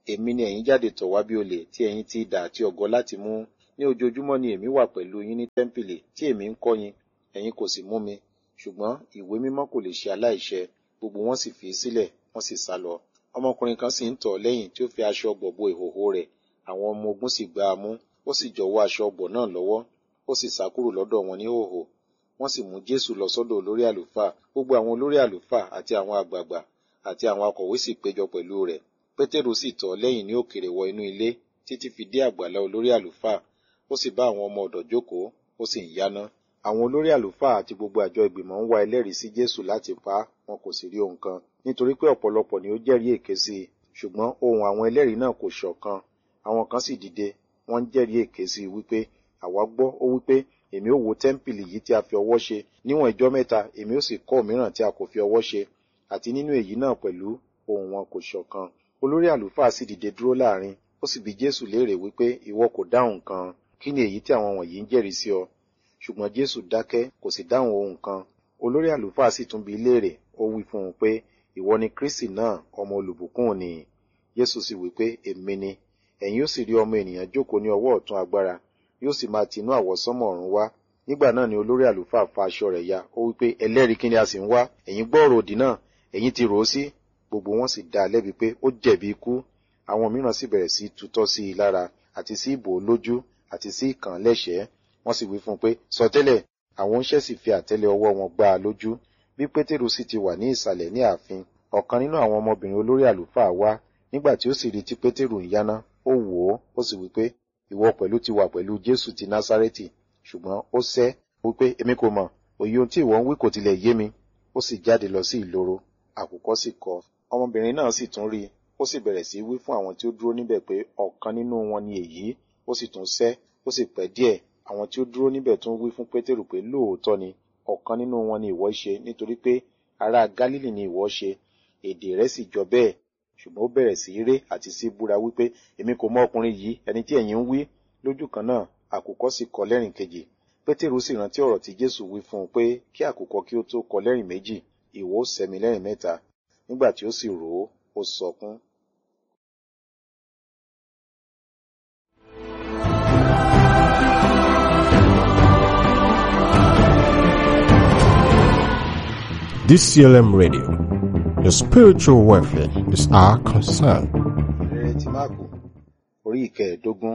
Èmi ni ẹ̀yin jáde tọ̀ wá bí olè tí ẹ̀yin ti idà àti ọ̀gọ láti mú. Ní ojoojúmọ́ ni èmi wà pẹ̀lú yín ní tẹ́ḿpìlì tí èmi ń kọ́ yín, ẹ̀yin kò sì mú mi. Ṣùgbọ́n ìwé mímọ́ kò lè ṣe aláìṣẹ. Gbogbo wọn sì fi í sílẹ̀, wọ́n sì sá lọ. Ọmọkùnrin kan sì ń tọ̀ ọ́ lẹ́yìn tí ó fi aṣọ ọ̀gbọ̀ bo ìhòhò rẹ̀. Àwọn ọmọ ogun sì gbá a mú, ó sì jọ̀wọ́ aṣọ ọ̀gbọ̀ náà lọ́wọ́, ó sì sá kúrò lọ́dọ̀ wọn ní hòhò. Wọ́n sì mú Jésù lọ sọ́dọ̀ olórí àlùfáà. Gbogbo àwọn olórí àlùfáà àti àwọn àgbààgbà àti àwọn akọ̀wé sì péjọ pẹ̀lú rẹ̀. Pétérù sì tọ̀ ọ́ lẹ́yìn ní òkèrè wọ inú ilé títí fi dé àgbàlá olórí àlùfáà. Ó sì bá àwọn ọmọ ọ̀dọ̀ jókòó, ó sì ń yáná. Àwọn olórí àlùfáà àti gbogbo àjọ ìgbìmọ̀ ń wá ẹlẹ́rìí sí Jésù láti pa á, wọn kò sì rí ohun kan, nítorí pé ọ̀pọ̀lọpọ̀ ni ó jẹ́rìí èké sí i. Ṣùgbọ́n ohùn àwọn ẹlẹ́rìí náà kò ṣọ̀kan. Àwọn kan sì dìde, wọ́n ń jẹ́rìí èké sí i wípé, àwa gbọ́, ó wípé, èmi ó wó tẹ́ḿpìlì yìí tí a fi ọwọ́ ṣe, níwọ̀n ijọ́ mẹ́ta èmi ó sì kọ́ òmíràn tí a kò fi ọwọ́ ṣe. Àti nínú èyí náà pẹ̀lú ohùn wọn kò ṣọ̀kan. Olórí àlùfáà sì dìde dúró láàrin, ó sì bi Jésù léèrè wípé, ìwọ kò dáhùn kan, kí ni èyí tí àwọn wọ̀nyí ń jẹ́rìí sí ọ? Ṣùgbọ́n Jésù dákẹ́, kò sì dáhùn ohun kan. Olórí àlùfáà sì tún bi léèrè, ó wí fún un pé, ìwọ ni Kristi náà, ọmọ olùbùkún ni? Jésù sì wí pé, èmi ni. Ẹ̀yin ó sì rí ọmọ ènìyàn jókòó ní ọwọ́ ọ̀tún agbára, yóò sì máa tinú àwọsánmọ̀ ọ̀run wá. Nígbà náà ni olórí àlùfáà fa aṣọ rẹ̀ ya, ó wí pé, ẹlẹ́rìí kí ni a sì ń wá? Ẹ̀yin gbọ́ ọ̀rọ̀ òdì náà, ẹ̀yin ti rò ó sí? Gbogbo wọn sì dá a lẹ́bi pé ó jẹ̀bi ikú. Àwọn mìíràn sì bẹ̀rẹ̀ sí tutọ́ sí i lára, àti sí ìbò lójú, àti sí ìkàn lẹ́ṣẹ̀ẹ́. Wọ́n sì wí fún un pé, sọtẹ́lẹ̀. Àwọn oníṣẹ́ sì fi àtẹ́lẹ̀ ọwọ́ wọn gbá a lójú. Bí Pétérù sì ti wà ní ìsàlẹ̀ ní ààfin, ọ̀kan nínú àwọn ọmọbìnrin olórí àlùfáà wá. Nígbà tí ó sì rí tí Pétérù ń yáná, ó wò ó, ó sì wí pé, ìwọ pẹ̀lú ti wà pẹ̀lú Jésù ti Násárẹ́tì. Ṣùgbọ́n ó sẹ́, wípé, èmi kò mọ̀, òye ohun tí ìwọ ń wí kò tilẹ̀ yé mi. Ó sì jáde lọ sí ìloro, àkùkọ sì kọ. Ọmọbìnrin náà sì tún rí i, ó sì bẹ̀rẹ̀ sí wí fún àwọn tí ó dúró níbẹ̀ pé ọ̀kan nínú wọn ni èyí. Ó sì tún sẹ́, ó sì pẹ́ díẹ̀. Àwọn tí ó dúró níbẹ̀ tún wí fún Pétérù pé lóòótọ́ ni, ọ̀kan nínú wọn ni ìwọ ṣe, nítorí pé ará Gálílì ni ìwọ ṣe. Èdè rẹ̀ sì jọ bẹ́ẹ̀. Ṣùgbọ́n ó bẹ̀rẹ̀ sí ré àti sí búra wípé, èmi kò mọ ọkùnrin yìí, ẹni tí ẹ̀yin ń wí. Lójú kan náà, àkùkọ sì kọ lẹ́rìn kejì. Pétérù sì rántí ọ̀rọ̀ tí Jésù wí fún un pé kí àkùkọ kí ó tó kọ lẹ́rìn méjì, ìwọ ó sẹ́ mi lẹ́rìn mẹ́ta. Nígbà tí ó sì rò ó, ó sọkún. DCLM Radio. Your spiritual welfare is our concern. Ìrere ti Máàkù, orí ìkẹẹ̀dógún.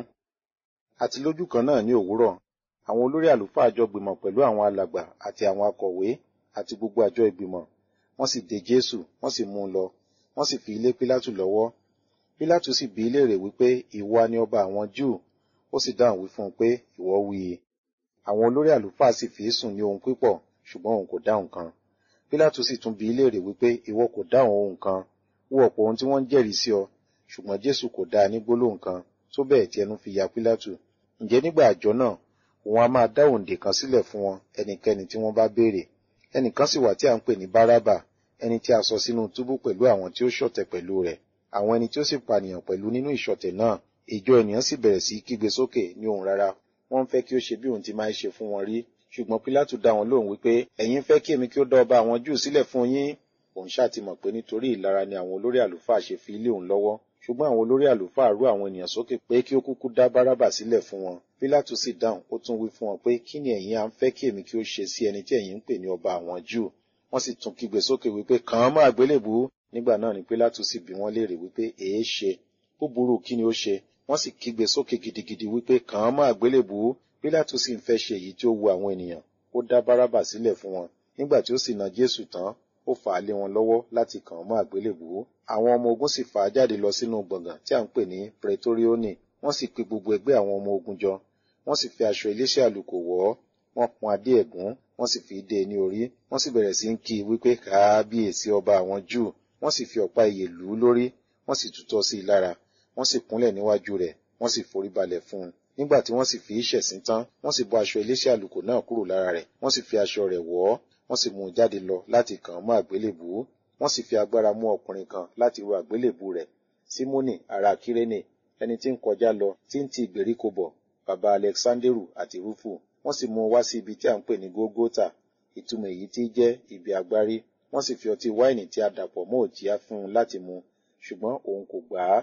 Àti lójú kan náà ní òwúrọ̀, àwọn olórí àlùfáà jọ gbìmọ̀ pẹ̀lú àwọn alàgbà àti àwọn akọ̀wé àti gbogbo àjọ ìgbìmọ̀. Wọ́n sì dè Jésù, wọ́n sì mú un lọ. Wọ́n sì fi lé Pílátù lọ́wọ́. Pílátù sì bi í léèrè wípé, ìwọ ni ọba àwọn Júù? Ó sì dáhùn wí fún un pé, ìwọ wí i. Àwọn olórí àlùfáà sì fi í sùn ní ohun pípọ̀, ṣùgbọ́n òun kò dáhùn kan. Pílátù sì tún bi í léèrè wípé, ìwọ kò dáhùn ohun kan? Wo ọ̀pọ̀ ohun tí wọ́n ń jẹ́rìí sí ọ. Ṣùgbọ́n Jésù kò dá a ní gbólóhùn kan, tó bẹ́ẹ̀ tí ẹnu fi ya Pílátù. Ǹjẹ́ nígbà àjọ náà, òun a máa dá òǹdè kan sílẹ̀ fún wọn, ẹnikẹ́ni tí wọ́n bá béèrè. Ẹnìkan sì wà tí à ń pè ní Bárábà, ẹni tí a sọ sínú túbú pẹ̀lú àwọn tí ó ṣọ̀tẹ̀ pẹ̀lú rẹ̀, àwọn ẹni tí ó sì pànìyàn pẹ̀lú nínú ìṣọ̀tẹ̀ náà. Ìjọ ènìyàn sì bẹ̀rẹ̀ sí kígbe sókè ní ohùn rara. Wọ́n ń fẹ́ kí ó ṣe bí òun ti máa ń ṣe fún wọn rí. Ṣùgbọ́n Pílátù dá wọn lóhùn wípé, ẹ̀yin fẹ́ kí èmi kí ó dá ọba àwọn Júù sílẹ̀ fún yín? Òun ṣáà ti mọ̀ pé nítorí ìlara ni àwọn olórí àlùfáà ṣe fi lé òun lọ́wọ́. Ṣùgbọ́n àwọn olórí àlùfáà rú àwọn ènìyàn sókè pé kí ó kúkú dá Bárábà sílẹ̀ fún wọn. Pílátù sì dáhùn, ó tún wí fún wọn pé, kí ni ẹ̀yin à ń fẹ́ kí èmi kí ó ṣe sí ẹni tí ẹ̀yin ń pè ní ọba àwọn Júù? Wọ́n sì tún kígbe sókè wípé, kàn án mọ́ àgbélébùú. Nígbà náà ni Pílátù sì bi wọ́n léèrè wípé, èé ṣe? Búburú kí ni ó ṣe? Wọ́n sì kígbe sókè gidigidi wípé, kàn án mọ́ àgbélébùú. Pílátù sì ń fẹ́ ṣe èyí tí ó wu àwọn ènìyàn. Ó dá Bárábà sílẹ̀ fún wọn. Nígbà tí ó sì na Jésù tán, ó fà á lé wọn lọ́wọ́ láti kàn án mọ́ àgbélébùú. Àwọn ọmọ ogun sì fà á jáde lọ sínú gbọ̀ngàn tí à ń pè ní Pretorioni. Wọ́n sì pe gbogbo ẹgbẹ́ àwọn ọmọ ogun jọ. Wọ́n sì fi aṣọ eléṣẹ́ àlùkò wọ̀ ọ́. Wọ́n pọ́n adé ẹ̀gún, wọ́n sì fi dé e ní orí. Wọ́n sì bẹ̀rẹ̀ sí ń kí i wípé, kábíyèsí ọba àwọn Júù. Wọ́n sì fi ọ̀pá ìyè lù ú lórí. Wọ́n sì tutọ́ sí i lára. Wọ́n sì kúnlẹ̀ níwájú rẹ̀. Wọ́n sì foríbalẹ̀ fún un. Nígbà tí wọ́n sì fi í ṣẹ̀sín tán, wọ́n sì bọ́ aṣọ eléṣẹ́ àlùkò náà kúrò lára rẹ̀. Wọ́n sì fi aṣọ rẹ̀ wọ̀ ọ́. Wọ́n sì mú un jáde lọ láti kàn án mọ́ àgbélébùú. Wọ́n sì fi agbára mú ọkùnrin kan láti ru àgbélébùú rẹ̀. Símónì ará Kírénè, ẹni tí ń kọjá lọ, tí ń ti ìgbèríko bọ̀, bàbá Alẹ́sándérù àti Rúfù. Wọ́n sì mú un wá sí ibi tí à ń pè ní Gógótà, ìtumọ̀ èyí tí jẹ́ ibi agbárí. Wọ́n sì fi ọtí wáìnì tí a dàpọ̀ mọ́ òjìá fún un láti mu, ṣùgbọ́n òun kò gbà á.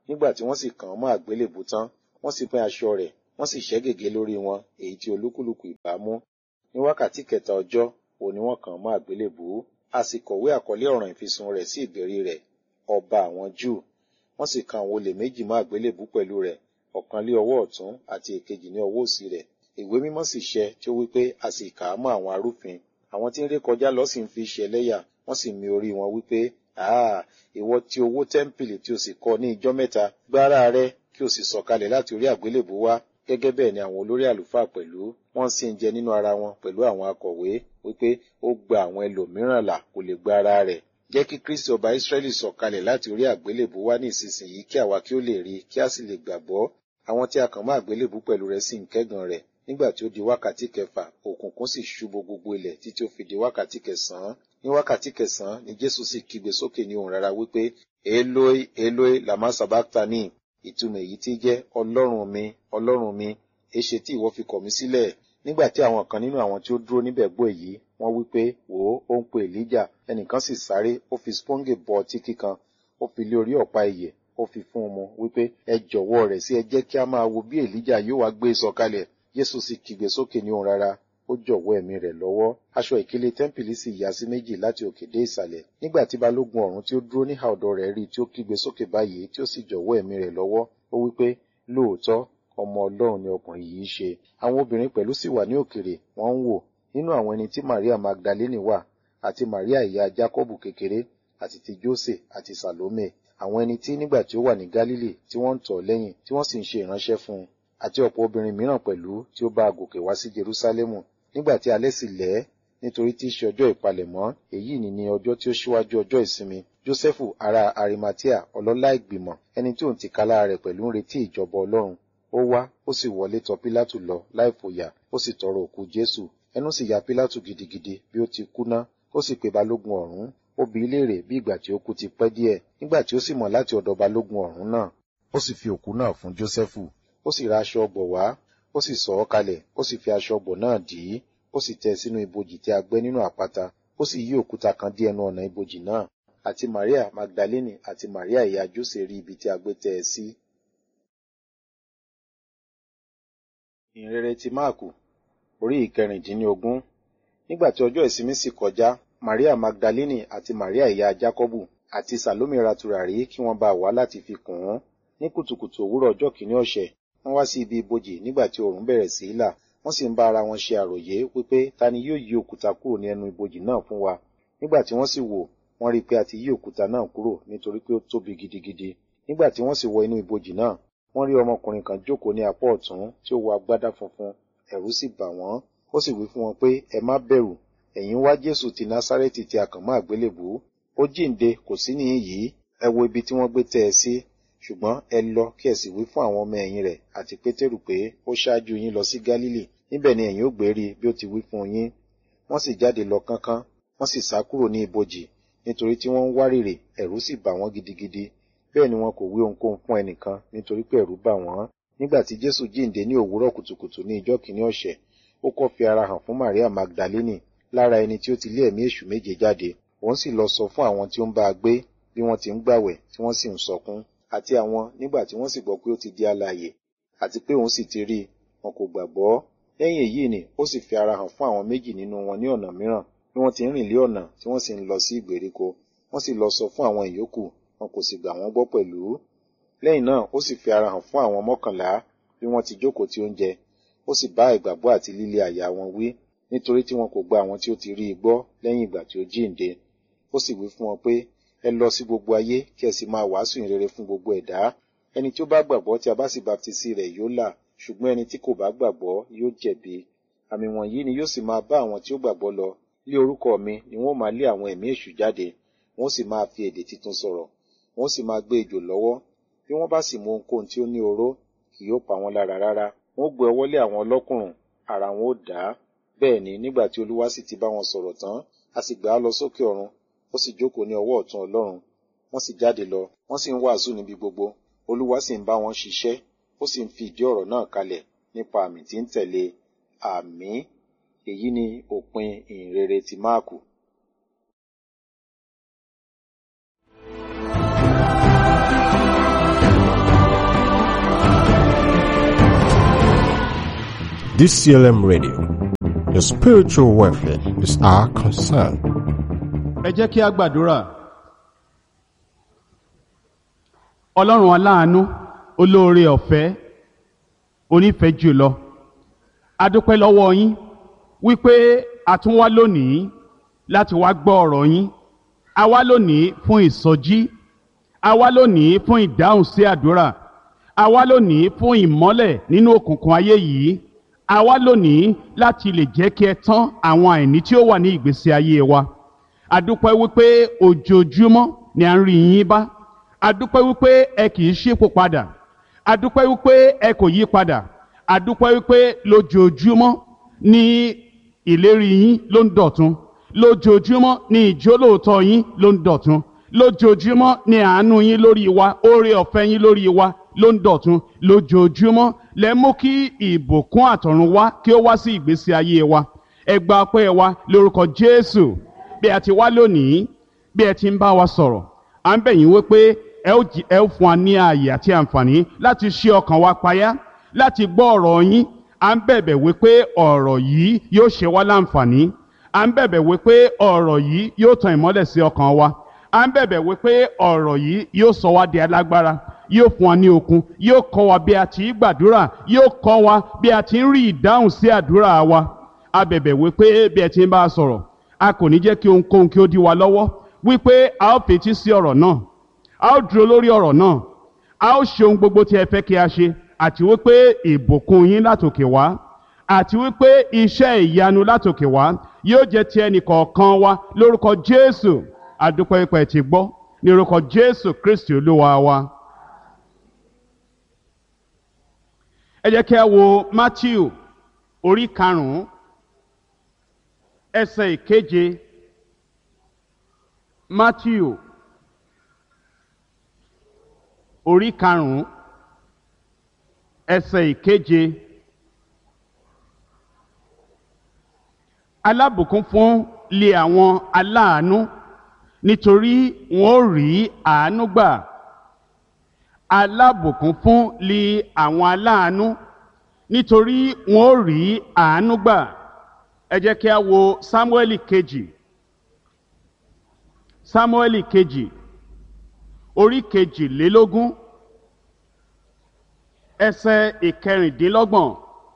nígbà tí wọ́n sì kàn án mọ́ àgbélébù tán, wọ́n sì pín aṣọ rẹ̀, wọ́n sì ṣẹ́ gègé lórí wọn, èyí tí olúkúlùkù ìbá mú. Ní wákàtí kẹta ọjọ́, òun ni wọ́n kàn án mọ́ àgbélébù. A sì kọ̀wé àkọlé ọ̀ràn ìfisùn rẹ̀ sí ìbéèrè rẹ̀, ọba àwọn Júù. Wọ́n sì kan àwọn olè méjì mọ́ àgbélébù pẹ̀lú rẹ̀, ọ̀kan lé ọwọ́ ọ̀tún àti èkejì ní ọwọ́ òsì rẹ̀. Ìwé mímọ́ sì ṣẹ tí ó wí pé a sì kà á mọ́ àwọn arúfin. Àwọn tí ń ré kọjá lọ sì ń fi ṣe ẹlẹ́yà, wọ́n sì mì orí wọn wípé, ìwọ tí owó tẹ́ḿpìlì tí o sì kọ́ ní ijọ́ mẹ́ta, gbára rẹ kí o sì sọ̀kalẹ̀ láti orí àgbélébù wá. Gẹ́gẹ́ bẹ́ẹ̀ ni àwọn olórí àlùfáà pẹ̀lú, wọ́n sì ń jẹ nínú ara wọn pẹ̀lú àwọn akọ̀wé, wípé ó gba àwọn ẹlòmíràn là, kò lè gba ara rẹ̀. Jẹ́ kí Kristi ọba Ísírẹ́lì sọ̀kalẹ̀ láti orí àgbélébù wá ní ìsinsìnyí kí àwa kí ó lè rí, kí a sì lè gbàgbọ́. Àwọn tí a kàn mọ́ àgbélébù pẹ̀lú rẹ̀ sì ń kẹ́gàn rẹ̀. Nígbà tí ó di wákàtí kẹfà, òkùnkùn sì ṣú bo gbogbo ilẹ̀ títí ó fi di wákàtí kẹsàn-án. Ní wákàtí kẹsàn-án ni Jésù sì kígbe sókè ní ohùn rara wípé, Eloi, Eloi, lama sabachthani. Ìtumọ̀ èyí tí jẹ́, Ọlọ́run mi, èéṣe tí ìwọ fi kọ̀ mí sílẹ̀? Nígbà tí àwọn kan nínú àwọn tí ó dúró níbẹ̀ gbọ́ èyí, wọ́n wí pé, wò ó ń pe Èlíjà. Ẹnìkan sì sáré, ó fi sponge bọ ọtí kíkan, ó fi lé orí ọ̀pá ìyè, ó fi fún un mu, wípé, ẹ jọ̀wọ́ rẹ̀ sí ẹ jẹ́ kí a máa wo bí Èlíjà yóò wá gbé sọ̀kalẹ̀. Jésù sì kígbe sókè ní ohùn rara, ó jọ̀wọ́ ẹ̀mí rẹ̀ lọ́wọ́. Aṣọ ìkélé tẹ́ḿpìlì sì ya sí méjì láti òkè dé ìsàlẹ̀. Nígbà tí balógun ọ̀rún tí ó dúró níhà ọ̀dọ̀ rẹ̀ rí tí ó kígbe sókè báyìí tí ó sì jọ̀wọ́ ẹ̀mí rẹ̀ lọ́wọ́, ó wípé, lóòótọ́, ọmọ Ọlọ́run ni ọkùnrin yìí ṣe. Àwọn obìnrin pẹ̀lú sì wà ní òkèrè, wọ́n ń wò. Nínú àwọn ẹni tí Màríà Magdalene wà, àti Màríà ìyá Jákọ́bù kékeré, àti ti Jósè àti Sàlómè. Àwọn ẹni tí nígbà tí ó wà ní Gálílì tí wọ́n ń tọ̀ lẹ́yìn, tí wọ́n sì ń ṣe ìránṣẹ́ fún un, àti ọ̀pọ̀ obìnrin mìíràn pẹ̀lú tí ó bá a gòkè wá sí Jerúsálẹ́mù. Nígbà tí alẹ́ sì lẹ́, nítorí tí í ṣe ọjọ́ ìpalẹ̀mọ́, èyí ni ọjọ́ tí ó ṣíwájú ọjọ́ ìsinmi, Jósẹ́fù ará Arimatea, ọlọ́lá ìgbìmọ̀, ẹni tí òun tìkálára rẹ̀ pẹ̀lú ń retí ìjọba Ọlọ́run, ó wá, ó sì wọlé tọ̀ Pílátù lọ láìfòyà, ó sì tọrọ òkú Jésù. Ẹnu sì ya Pílátù gidigidi bí ó ti kú ná, ó sì pe balógun ọ̀rún, ó bi í léèrè bí ìgbà tí ó kú ti pẹ́ díẹ̀. Nígbà tí ó sì mọ̀ láti ọ̀dọ̀ balógun ọ̀rún náà, ó sì fi òkú náà fún Jósẹ́fù. Ó sì ra aṣọ ọ̀gbọ̀ wá, ó sì sọ̀ ọ́ kalẹ̀, ó sì fi aṣọ ọ̀gbọ̀ náà dì í, ó sì tẹ́ sínú ibojì tí a gbẹ́ nínú àpáta, ó sì yí òkúta kan dí ẹnu ọ̀nà ibojì náà. Àti Màríà Magdalene àti Màríà ìyá Jósè rí ibi tí a gbé tẹ́ ẹ sí. Ìhìnrere ti Máàkù, orí ìkẹrìndínlógún. Nígbà tí ọjọ́ ìsinmi sì kọjá, Màríà Magdalene àti Màríà ìyá Jákọ́bù àti Sàlómè ra tùràrí kí wọ́n bá wá láti fi kùn ún. Ní kùtùkùtù òwúrọ̀ ọjọ́ kìíní ọ̀sẹ̀, wọ́n wá sí ibi ibojì nígbà tí oòrùn bẹ̀rẹ̀ sí í là. Wọ́n sì ń bá ara wọn ṣe àròyé wípé ta ni yóò yí òkúta kúrò ní ẹnu ibojì náà fún wa. Nígbà tí wọ́n sì wò, wọ́n rí i pé a ti yí òkúta náà kúrò nítorí pé ó tóbi gidigidi. Nígbà tí wọ́n sì wọ inú ibojì náà, wọ́n rí ọmọkùnrin kan jókòó ní apá ọ̀tún tí ó wọ agbádá funfun, ẹ̀rù sì bà wọ́n. Ó sì wí fún wọn pé, ẹ má bẹ̀rù, ẹ̀yin wá Jésù ti Násárẹ́tì tí a kàn mọ́ àgbélébùú. Ó jíǹde, kò sí níhìn yìí, ẹ wo ibi tí wọ́n gbé tẹ́ ẹ sí. Ṣùgbọ́n ẹ lọ kí ẹ sì wí fún àwọn ọmọ ẹ̀yìn rẹ̀ àti Pétérù pé ó ṣáájú yín lọ sí Gálílì, níbẹ̀ ni ẹ̀yin ó gbé rí bí ó ti wí fún yín. Wọ́n sì jáde lọ kánkán, wọ́n sì sá kúrò ní ibojì, nítorí tí wọ́n ń wárìrì, ẹ̀rù sì bà wọ́n gidigidi. Bẹ́ẹ̀ ni wọn kò wí ohunkóhun fún ẹnìkan, nítorí pé ẹ̀rù bà wọ́n. Nígbà tí Jésù jíǹde ní òwúrọ̀ kùtùkùtù ní ijọ́ kìíní ọ̀sẹ̀, ó kọ́ fi ara hàn fún Màríà Magdalene, lára ẹni tí ó ti lé ẹ̀mí èṣù méje jáde. Òun sì lọ sọ fún àwọn tí ó ń bá a gbé bí wọ́n ti ń gbàwẹ̀ tí wọ́n sì ń sọkún. Àti àwọn nígbà tí wọ́n sì gbọ́ pé ó ti di alààyè, àti pé òun sì ti rí i, wọn kò gbàgbọ́. Lẹ́yìn èyí ni ó sì fi ara hàn fún àwọn méjì nínú wọn ní ọ̀nà mìíràn, bí wọ́n ti ń rìn lé ọ̀nà tí wọ́n sì ń lọ sí ìgbèríko. Wọ́n sì lọ sọ fún àwọn ìyókù, wọn kò sì gbà wọ́n gbọ́ pẹ̀lú. Lẹ́yìn náà ó sì fi ara hàn fún àwọn 11 bí wọ́n ti jókòó ti oúnjẹ. Ó sì bá ìgbàgbọ́ àti líle àyà wọn wí, nítorí tí wọn kò gba àwọn tí ó ti rí i gbọ́ lẹ́yìn ìgbà tí ó jíǹde. Ó sì wí fún wọn pé, ẹ lọ sí gbogbo ayé kí ẹ sì máa wàásù ìrere fún gbogbo ẹ̀dá. Ẹni tí ó bá gbàgbọ́ tí a bá sì baptisi rẹ̀ yóò là, ṣùgbọ́n ẹni tí kò bá gbàgbọ́ yóò jẹ̀bi. Àmì wọ̀nyí ni yóò sì máa bá àwọn tí ó gbàgbọ́ lọ. Lé orúkọ mi ni wọ́n máa lé àwọn ẹ̀mí èṣù jáde, wọ́n sì máa fi èdè tuntun sọ̀rọ̀, wọ́n sì máa gbé ejò lọ́wọ́. Bí wọ́n bá sì mú ohunkóhun tí ó ní oró, kì yóò pa wọ́n lára rárá. Wọ́n gbé ọwọ́ lé àwọn ọlọ́kùnrùn, ara wọn ó dá. Bẹ́ẹ̀ ni nígbà tí Olúwa sì ti bá wọn sọ̀rọ̀ tán, a sì gbà á lọ sókè ọ̀run, ó sì jókòó ní ọwọ́ ọ̀tún Ọlọ́run. Wọ́n sì jáde lọ, wọ́n sì ń wàásù níbi gbogbo. Olúwa sì ń bá wọn ṣiṣẹ́, ó sì ń fi ìdí ọ̀rọ̀ náà kalẹ̀ nípa àmì tí ń tẹ̀lé. Àmín. Èyí ni òpin ìhìnrere ti Máàkù. DCLM Radio. Your spiritual welfare is our concern. Ẹ jẹ́ kí a gbàdúrà. Ọlọ́run aláàánú, olóore ọ̀fẹ́, onífẹ̀ẹ́ jùlọ. A dúpẹ́ lọ́wọ́ yín wípé a tún wá lónìí láti wá gbọ́ ọ̀rọ̀ yín. A wá lónìí fún ìsọjí. A wá lónìí fún ìdáhùn sí àdúrà. A wá lónìí fún ìmọ́lẹ̀ nínú òkùnkùn ayé yìí. A wá lónìí láti lè jẹ́ kí ẹ tán àwọn àìní tí ó wà ní ìgbésí ayé wa. A dúpẹ́ wípé ojoojúmọ́ ni à ń rí yín bá. A dúpẹ́ wípé ẹ kì í ṣípò padà. A dúpẹ́ wípé ẹ kò yí padà. A dúpẹ́ wípé lójoojúmọ́ ni ìlérí yín ló ń dọ̀tun. Lójoojúmọ́ ni ìjólóòtọ́ yín ló ń dọ̀tun. Lójoojúmọ́ ni àánú yín lórí wa, oore ọ̀fẹ́ yín lórí wa ló ń dọ̀tun. Lójoojúmọ́ lẹ mú kí ìbùkún àtọ̀run wá kí ó wá sí ìgbésí ayé wa. Ẹ gba ọpẹ́ wa lórúkọ Jésù. Bí a ti wá lónìí, bí ẹ ti ń bá wa sọ̀rọ̀, à ń bẹ̀ yín wípé ẹ ó fún wa ní ààyè àti àǹfààní láti ṣí ọkàn wa payá, láti gbọ́ ọ̀rọ̀ yín. À ń bẹ̀bẹ̀ wípé ọ̀rọ̀ yìí yóò ṣe wá láǹfààní. À ń bẹ̀bẹ̀ wípé ọ̀rọ̀ yìí yóò tan ìmọ́lẹ̀ sí ọkàn wa. À ń bẹ̀bẹ̀ wípé ọ̀rọ̀ yìí yóò sọ wá di alágbára, yóò fún wa ní okun, yóò kọ́ wa bí a ti ń gbàdúrà, yóò kọ́ wa bí a ti ń rí ìdáhùn sí àdúrà wa. A bẹ̀bẹ̀ wípé bí ẹ ti ń bá a sọ̀rọ̀, a kò ní jẹ́ kí ohunkóhun kí ó dí wa lọ́wọ́, wípé a ó fetí sí ọ̀rọ̀ náà, a ó dúró lórí ọ̀rọ̀ náà, a ó ṣe ohun gbogbo tí ẹ fẹ́ kí a ṣe, àti wípé ìbùkún yín látòkè wá, àti wípé iṣẹ́ ìyanu látòkè wá yóò jẹ́ ti ẹnì kọ̀ọ̀kan wa lórúkọ Jésù. A dúpẹ́ pé ẹ ti gbọ́ ní orúkọ Jésù Kristi Olúwa wa. Ẹ jẹ́ kí a wo Mátíù orí 5 ẹsẹ̀ 7. Mátíù orí 5 ẹsẹ̀ 7. Alábùkún fún lé àwọn aláàánú, nítorí wọn ó rí àánú gbà. Alábùkún fún lé àwọn aláàánú, nítorí wọn ó rí àánú gbà. Ẹ jẹ́ kí a wo Sámúẹ́lì kejì. Sámúẹ́lì kejì orí 22 ẹsẹ̀ 26.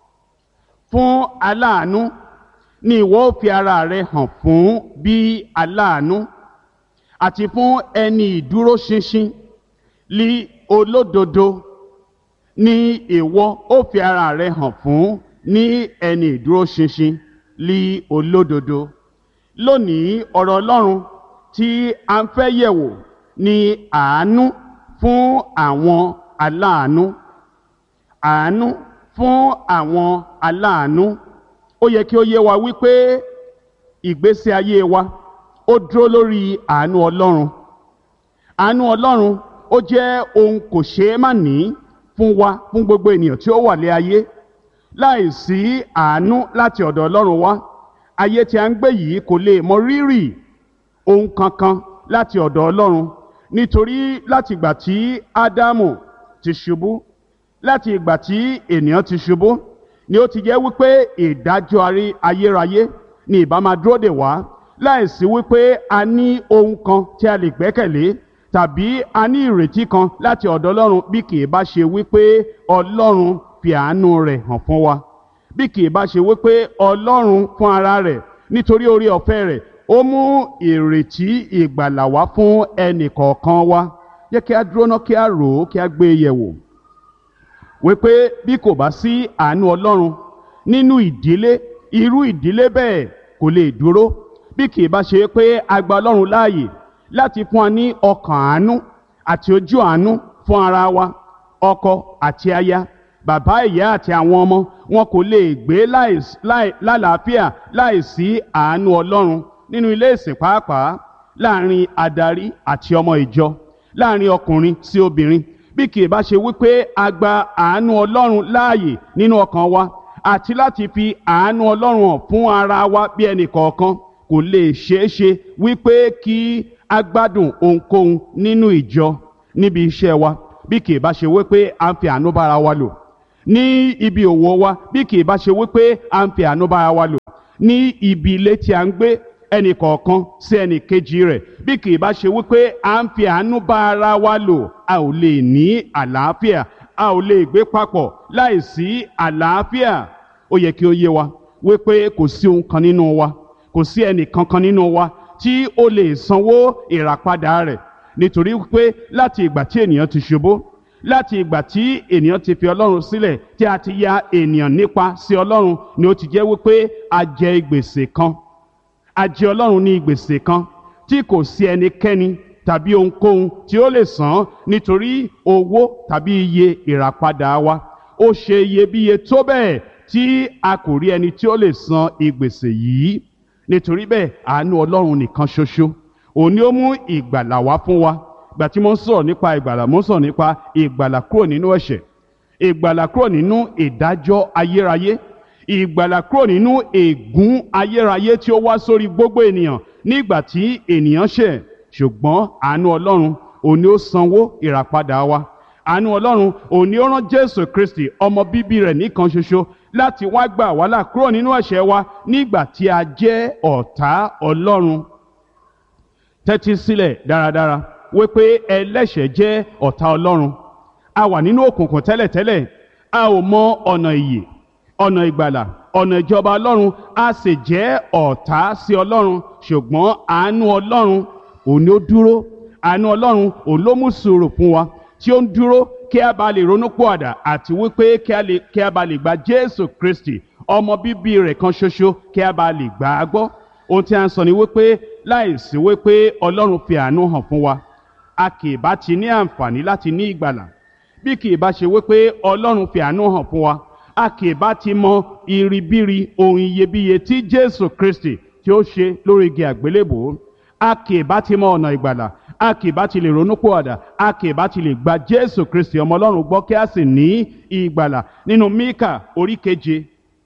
Fún aláàánú ni ìwọ ó fi ara rẹ hàn fún bí aláàánú, àti fún ẹni ìdúró ṣinṣin lí olódodo ni ìwọ ó fi ara rẹ hàn fún ní ẹni ìdúró ṣinṣin lí olódodo. Lónìí ọ̀rọ̀ Ọlọ́run tí a ń fẹ́ yẹ̀wò ni àánú fún àwọn aláàánú. Àánú fún àwọn aláàánú. Ó yẹ kí ó yé wa wípé ìgbésí ayé wa ó dúró lórí àánú Ọlọ́run. Àánú Ọlọ́run ó jẹ́ ohun kò ṣeé má ní fún wa, fún gbogbo ènìyàn tí ó wà lé ayé. Láìsí àánú láti ọ̀dọ̀ Ọlọ́run wá, ayé tí a ń gbé yìí kò lè mọ rírì ohun kankan láti ọ̀dọ̀ Ọlọ́run. Nítorí láti ìgbà tí Ádámù ti ṣubú, láti ìgbà tí ènìyàn ti ṣubú, ni ó ti jẹ́ wípé ìdájọ́ ayérayé ni ìbá máa dúró dè wá, láìsí wípé a ní ohun kan tí a lè gbẹ́kẹ̀lé, tàbí a ní ìrètí kan láti ọ̀dọ̀ Ọlọ́run, bí kì í bá ṣe wípé Ọlọ́run fi àánú rẹ̀ hàn fún wa. Bí kì í bá ṣe wípé Ọlọ́run fún ara rẹ̀ nítorí oore ọ̀fẹ́ rẹ̀ ó mú ìrètí ìgbàlà wá fún ẹnì kọ̀ọ̀kan wa. Jẹ́ kí a dúró ná, kí a rò ó, kí a gbé e yẹ̀wò wípé bí kò bá sí àánú Ọlọ́run nínú ìdílé, irú ìdílé bẹ́ẹ̀ kò lè dúró. Bí kì í bá ṣe pé a gba Ọlọ́run láàyè láti fún wa ní ọkàn àánú àti ojú àánú fún ara wa, ọkọ àti aya, bàbá ìyá àti àwọn ọmọ, wọn kò lè gbé lálàáfíà láìsí àánú Ọlọ́run. Nínú ilé ìsìn pàápàá, láàrin adarí àti ọmọ ìjọ, láàrin ọkùnrin sí obìnrin, bí kì í bá ṣe wípé a gba àánú Ọlọ́run láàyè nínú ọkàn wa, àti láti fi àánú Ọlọ́run hàn fún ara wa bí ẹnì kọ̀ọ̀kan, kò lè ṣeé ṣe wípé kí a gbádùn ohunkóhun nínú ìjọ, níbi iṣẹ́ wa, bí kì í bá ṣe wípé a ń fi àánú bára wa lò, ní ibi òwò wa, bí kì í bá ṣe wípé à ń fi àánú bára wa lò ní ibi ilé tí a ń gbé, ẹnì kọ̀ọ̀kan sí ẹnì kejì rẹ̀, bí kì í bá ṣe wípé à ń fi àánú bá ara wa lò, a ò lè ní àlàáfíà, a ò lè gbé papọ̀ láìsí àlàáfíà. Ó yẹ kí ó yé wa wípé kò sí ohun kan nínú wa, kò sí ẹnì kankan nínú wa tí ó lè sanwó ìràpadà rẹ̀, nítorí wípé láti ìgbà tí ènìyàn ti ṣubú, láti ìgbà tí ènìyàn ti fi Ọlọ́run sílẹ̀, tí a ti ya ènìyàn nípa sí Ọlọ́run, ni ó ti jẹ́ wípé a jẹ gbèsè kan, a jẹ Ọlọ́run ní gbèsè kan tí kò sí ẹnikẹ́ni tàbí ohunkóhun tí ó lè san, nítorí owó tàbí iye ìràpadà wa ó ṣe iyebíye tó bẹ́ẹ̀ tí a kò rí ẹni tí ó lè san ìgbèsè yìí. Nítorí bẹ́ẹ̀ àánú Ọlọ́run nìkan ṣoṣo òun ni ó mú ìgbàlà wá fún wa. Ìgbà tí mo ń sọ̀rọ̀ nípa ìgbàlà, mo ń sọ̀rọ̀ nípa ìgbàlà kúrò nínú ẹ̀ṣẹ̀, ìgbàlà kúrò nínú ìdájọ́ ayérayé, ìgbàlà kúrò nínú ègún ayérayé tí ó wá sórí gbogbo ènìyàn nígbà tí ènìyàn ṣẹ̀. Ṣùgbọ́n àánú Ọlọ́run òun ni ó sanwó ìràpadà wa. Àánú Ọlọ́run òun ni ó rán Jésù Kristi ọmọ bíbí rẹ̀ nìkan ṣoṣo láti wá gbà wá là kúrò nínú ẹ̀ṣẹ̀ wa nígbà tí a jẹ́ ọ̀tá Ọlọ́run. Tẹ́tí sílẹ̀ dáradára wípé ẹlẹ́ṣẹ̀ jẹ́ ọ̀tá Ọlọ́run. A wà nínú òkùnkùn tẹ́lẹ̀tẹ́lẹ̀, a ò mọ ọ̀nà ìyè, ọ̀nà ìgbàlà, ọ̀nà ìjọba Ọlọ́run, a sì jẹ́ ọ̀tá sí Ọlọ́run. Ṣùgbọ́n àánú Ọlọ́run òun ni ó dúró, àánú Ọlọ́run òun ló mú sùúrù fún wa, tí ó ń dúró kí a bá lè ronúpìwàdà àti wípé kí a bá lè gba Jésù Kristi ọmọ bíbí rẹ̀ kan ṣoṣo, kí a bá lè gbà á gbọ́. Ohun tí a ń sọ ni wípé láìsí wípé Ọlọ́run fi àánú hàn fún wa, a kì í bá ti ní àǹfààní láti ní ìgbàlà. Bí kì í bá ṣe wípé Ọlọ́run fi àánú hàn fún wa, a kì í bá ti mọ iribiri ohun iyebíye tí Jésù Kristi tí ó ṣe lórí igi àgbélébùú. A kì í bá ti mọ ọ̀nà ìgbàlà, a kì í bá ti lè ronúpìwàdà, a kì í bá ti lè gba Jésù Kristi ọmọ Ọlọ́run gbọ́ kí a sì ní ìgbàlà. Nínú Míkà orí keje,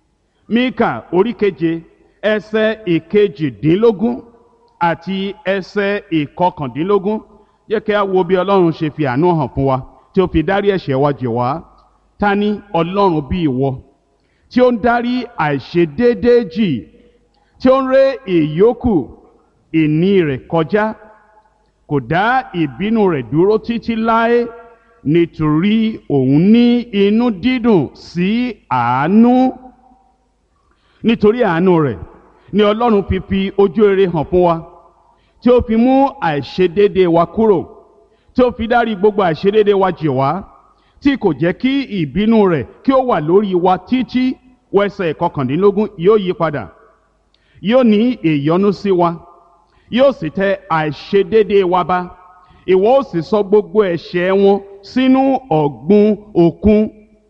Míkà orí keje ẹsẹ̀ ìkejìdínlógún àti ẹsẹ̀ ìkọkàndínlógún, jẹ́ kí a wo bí Ọlọ́run ṣe fi àánú hàn fún wa, tí ó fi dárí ẹ̀ṣẹ̀ wa jì wá. Ta ni Ọlọ́run bí ìwọ, tí ó ń dárí àìṣedéédéé jì, tí ó ń ré ìyókù ìní rẹ̀ kọjá, kò dá ìbínú rẹ̀ dúró títí láé, nítorí òun ní inú dídùn sí àánú. Nítorí àánú rẹ̀ ni Ọlọ́run fi ojú rere hàn fún wa, tí ó fi mú àìṣedéédéé wa kúrò, tí ó fi dárí gbogbo àìṣedéédéé wa jì wá, tí kò jẹ́ kí ìbínú rẹ̀ kí ó wà lórí wa títí. Ẹsẹ̀ ìkọkàndínlógún, yóò yí padà, yóò ní ìyọ́nú sí wa, yóò sì tẹ àìṣedéédéé wa ba. Ìwọ ó sì sọ gbogbo ẹ̀ṣẹ̀ wọn sínú ọ̀gbun òkun.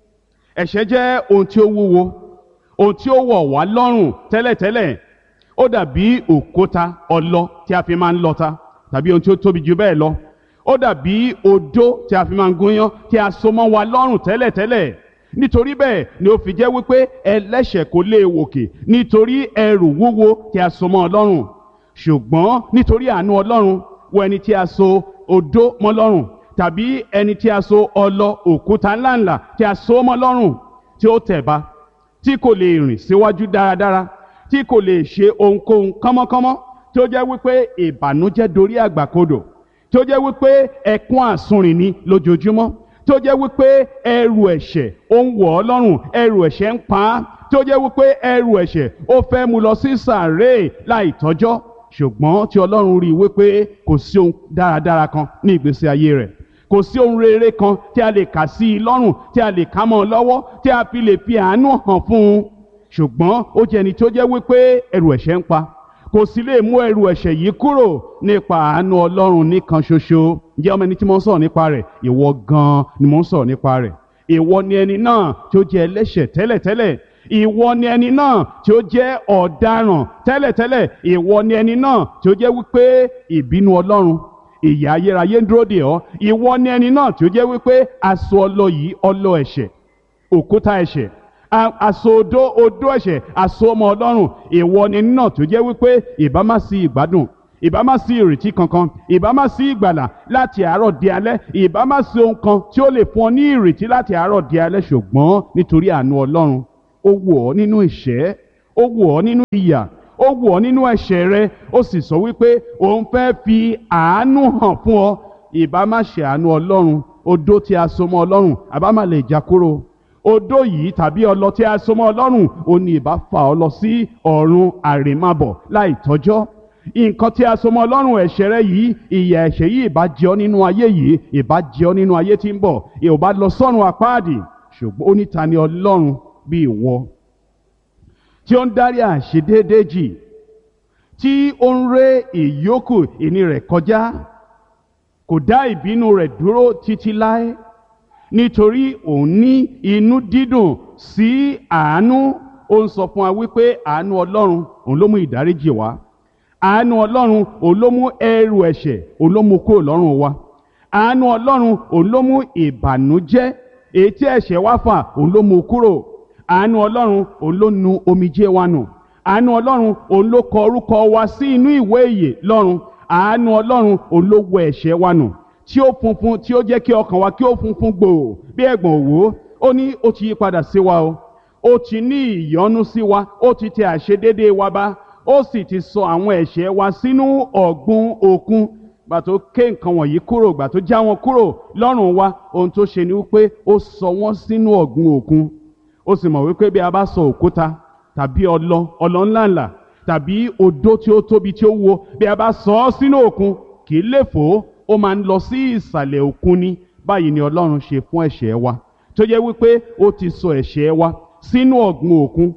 Ẹ̀ṣẹ̀ jẹ́ ohun tí ó wúwo, ohun tí ó wọ̀ wá lọ́rùn tẹ́lẹ̀tẹ́lẹ̀. Ó dàbí òkúta ọlọ tí a fi máa ń lọta, tàbí ohun tí ó tóbi jù bẹ́ẹ̀ lọ. Ó dàbí odó tí a fi máa ń gúnyán tí a so mọ́ wa lọ́rùn tẹ́lẹ̀tẹ́lẹ̀. Nítorí bẹ́ẹ̀ ni ó fi jẹ́ wípé ẹlẹ́ṣẹ̀ kò lè wòkè, nítorí ẹrù wúwo tí a so mọ́ Ọlọ́run. Ṣùgbọ́n nítorí àánú Ọlọ́run, wo ẹni tí a so odó mọ́ lọ́rùn, tàbí ẹni tí a so ọlọ òkúta ńláńlá tí a so mọ́ lọ́rùn, tí ó tẹ̀ ba, tí kò lè rìn síwájú dáradára, tí kò lè ṣe ohunkóhun kánmọ́kánmọ́, tí ó jẹ́ wípé ìbànújẹ́ dorí àgbàkodò, tí ó jẹ́ wípé ẹkún àsunrìn ni lójoojúmọ́, tí ó jẹ́ wípé ẹrù ẹ̀ṣẹ̀ ó ń wọ̀ ọ́ lọ́rùn, ẹrù ẹ̀ṣẹ̀ ń pa á, tí ó jẹ́ wípé ẹrù ẹ̀ṣẹ̀ ó fẹ́ mú lọ sí sàréè láì tọ́jọ́. Ṣùgbọ́n tí Ọlọ́run rí i wípé kò sí ohun dáradára kan ní ìgbésí ayé rẹ̀, kò sí ohun rere kan tí a lè kà sí i lọ́rùn, tí a lè ká mọ́ ọ lọ́wọ́, tí a fi lè fi àánú hàn fún un. Ṣùgbọ́n ó jẹ́ ẹni tí ó jẹ́ wípé ẹrù ẹ̀ṣẹ̀ ń pa, kò sì lè mú ẹrù ẹ̀ṣẹ̀ yìí kúrò nípa àánú Ọlọ́run nìkan ṣoṣo. Ǹjẹ́ ọmọ ẹni tí mo ń sọ̀rọ̀ nípa rẹ̀? Ìwọ gan-an ni mo ń sọ̀rọ̀ nípa rẹ̀. Ìwọ ni ẹni náà tí ó jẹ́ ẹlẹ́ṣẹ̀ tẹ́lẹ̀tẹ́lẹ̀. Ìwọ ni ẹni náà tí ó jẹ́ ọ̀daràn tẹ́lẹ̀tẹ́lẹ̀. Ìwọ ni ẹni náà tí ó jẹ́ wípé ìbínú Ọlọ́run, ìyà ayérayé ń dúró dè ọ́. Ìwọ ni ẹni náà tí ó jẹ́ wípé aṣọ ọlọ yìí, ọlọ ẹ̀ṣẹ̀, òkúta ẹ̀ṣẹ̀, aṣọ odó ẹ̀ṣẹ̀, aṣọ ọmọ Ọlọ́run. Ìwọ ni ẹni náà tí ó jẹ́ wípé ìbá má sí ìgbádùn, ìbá má sí ìrètí kankan, ìbá má sí ìgbàlà láti àárọ̀ di alẹ́, ìbá má sí ohun kan tí ó lè fún ọ ní ìrètí láti àárọ̀ di alẹ́. Ṣùgbọ́n nítorí àánú Ọlọ́run, ó wò ọ́ nínú ìṣẹ́, ó wò ọ́ nínú ìyà, ó wò ọ́ nínú ẹ̀ṣẹ̀ rẹ, ó sì sọ wípé òun fẹ́ fi àánú hàn fún ọ. Ìbá má ṣe àánú Ọlọ́run, odó tí a so mọ́ Ọlọ́run àbá má lè já kúrò. Odó yìí tàbí ọlọ tí a so mọ́ Ọlọ́run, ó ní ìbá fà ọ́ lọ sí ọ̀run àrèmábọ̀ láì tọ́jọ́. Nǹkan tí a so mọ́ Ọlọ́run, ẹ̀ṣẹ̀ rẹ yìí, ìyà ẹ̀ṣẹ̀ yìí ìbá jẹ ọ́ nínú ayé yìí, ìbá jẹ ọ́ nínú ayé tí ń bọ̀, ìbá lọ sọ́run àpáàdì. Ṣùgbọ́n ó ní ta ni Ọlọ́run bí ìwọ, tí ó ń dárí àìṣedéédé jì, tí ó ń ré ìyókù ìní rẹ̀ kọjá, kò dá ìbínú rẹ̀ dúró títí láé, nítorí òun ní inú dídùn sí àánú. Ó ń sọ fún wa wípé àánú Ọlọ́run òun ló mú ìdáríjì wá. Àánú Ọlọ́run òun ló mú ẹrù ẹ̀ṣẹ̀, òun ló mú kúrò lọ́rùn wa. Àánú Ọlọ́run òun ló mú ìbànújẹ́ èyí tí ẹ̀ṣẹ̀ wá fà, òun ló mú kúrò. Àánú Ọlọ́run òun ló nu omijé wa nù. Àánú Ọlọ́run òun ló kọ orúkọ wa sí inú ìwé ìyè lọ́run. Àánú Ọlọ́run òun ló wẹ ẹ̀ṣẹ̀ wa nù, tí ó funfun, tí ó jẹ́ kí ọkàn wa kí ó funfun gbòò bí ẹ̀gbọ̀n òwú. Ó ní ó ti yí padà sí wa o, ó ti ní ìyọ́nú sí wa, ó ti tẹ àìṣedéédé wa bá, ó sì ti sọ àwọn ẹ̀ṣẹ̀ wa sínú ọ̀gbun òkun. Gbà tó ké nǹkan wọ̀nyí kúrò, gbà tó já wọn kúrò lọ́rùn wa, ohun tó ṣe ni wípé ó sọ wọ́n sínú ọ̀gbun òkun. Ó sì mọ̀ wípé bí a bá sọ òkúta tàbí ọlọ ńláńlá tàbí odó tí ó tóbi tí ó wúwo, bí a bá sọ ọ́ sínú òkun, kì í lè fò, ó máa ń lọ sí ìsàlẹ̀ òkun ni. Báyìí ni Ọlọ́run ṣe fún ẹ̀ṣẹ̀ wa, tó jẹ́ wípé ó ti sọ ẹ̀ṣẹ̀ wa sínú ọ̀gbun òkun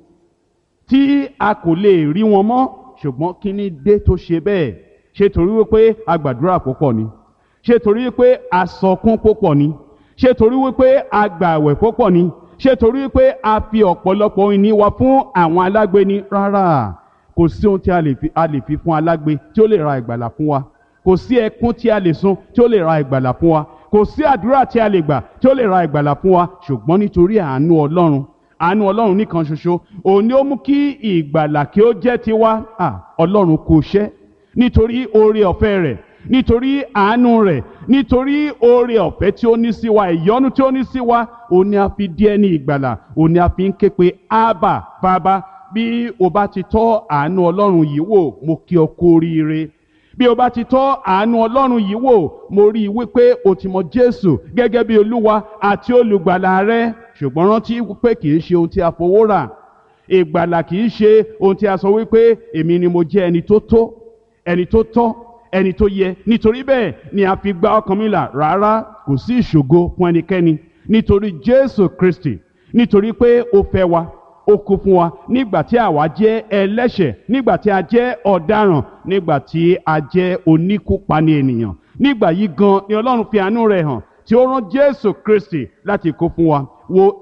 tí a kò lè rí wọn mọ́. Ṣùgbọ́n kí ni dé tó ṣe bẹ́ẹ̀? Ṣé torí wípé a gbàdúrà púpọ̀ ni? Ṣé torí wípé a sọkún púpọ̀ ni? Ṣé torí wípé a gbààwẹ̀ púpọ̀ ni? Ṣé torí wípé a fi ọ̀pọ̀lọpọ̀ ìní wa fún àwọn alágbe ni? Rárá, kò sí ohun tí a lè fi fún alágbe tí ó lè ra ìgbàlà fún wa. Kò sí ẹkún tí a lè sun tí ó lè ra ìgbàlà fún wa. Kò sí àdúrà tí a lè gbà tí ó lè ra ìgbàlà fún wa. Ṣùgbọ́n nítorí àánú Ọlọ́run, àánú Ọlọ́run nìkan ṣoṣo, òun ni ó mú kí ìgbàlà kí ó jẹ́ tiwa. Ọlọ́run kò ṣẹ́ nítorí oore ọ̀fẹ́ rẹ̀, nítorí àánú rẹ̀, nítorí oore ọ̀fẹ́ tí ó ní sí wa, ìyọ́nú tí ó ní sí wa, òun ni a fi di ẹni ìgbàlà, òun ni a fi ń ké pe Ábà Bàbá. Bí o bá ti tọ́ àánú Ọlọ́run yìí wò, mo kí ọ kú oríire. Bí o bá ti tọ́ àánú Ọlọ́run yìí wò, mo rí i wípé o ti mọ Jésù gẹ́gẹ́ bí Olúwa àti olùgbàlà rẹ. Ṣùgbọ́n rántí wípé kì í ṣe ohun tí a fowó rà. Ìgbàlà kì í ṣe ohun tí a sọ wípé èmi ni mo jẹ́ ẹni tó tó, ẹni tó tọ́, ẹni tó yẹ, nítorí bẹ́ẹ̀ ni a fi gba ọkàn mi là. Rárá, kò sí ìṣògo fún ẹnikẹ́ni, nítorí Jésù Kristi, nítorí pé ó fẹ́ wa, ó kú fún wa nígbà tí àwa jẹ́ ẹlẹ́ṣẹ̀, nígbà tí a jẹ́ ọ̀daràn, nígbà tí a jẹ́ oníkúpani ènìyàn. Nígbà yìí gan ni Ọlọ́run fi àánú rẹ̀ hàn, tí ó rán Jésù Kristi láti kú fún wa. Wo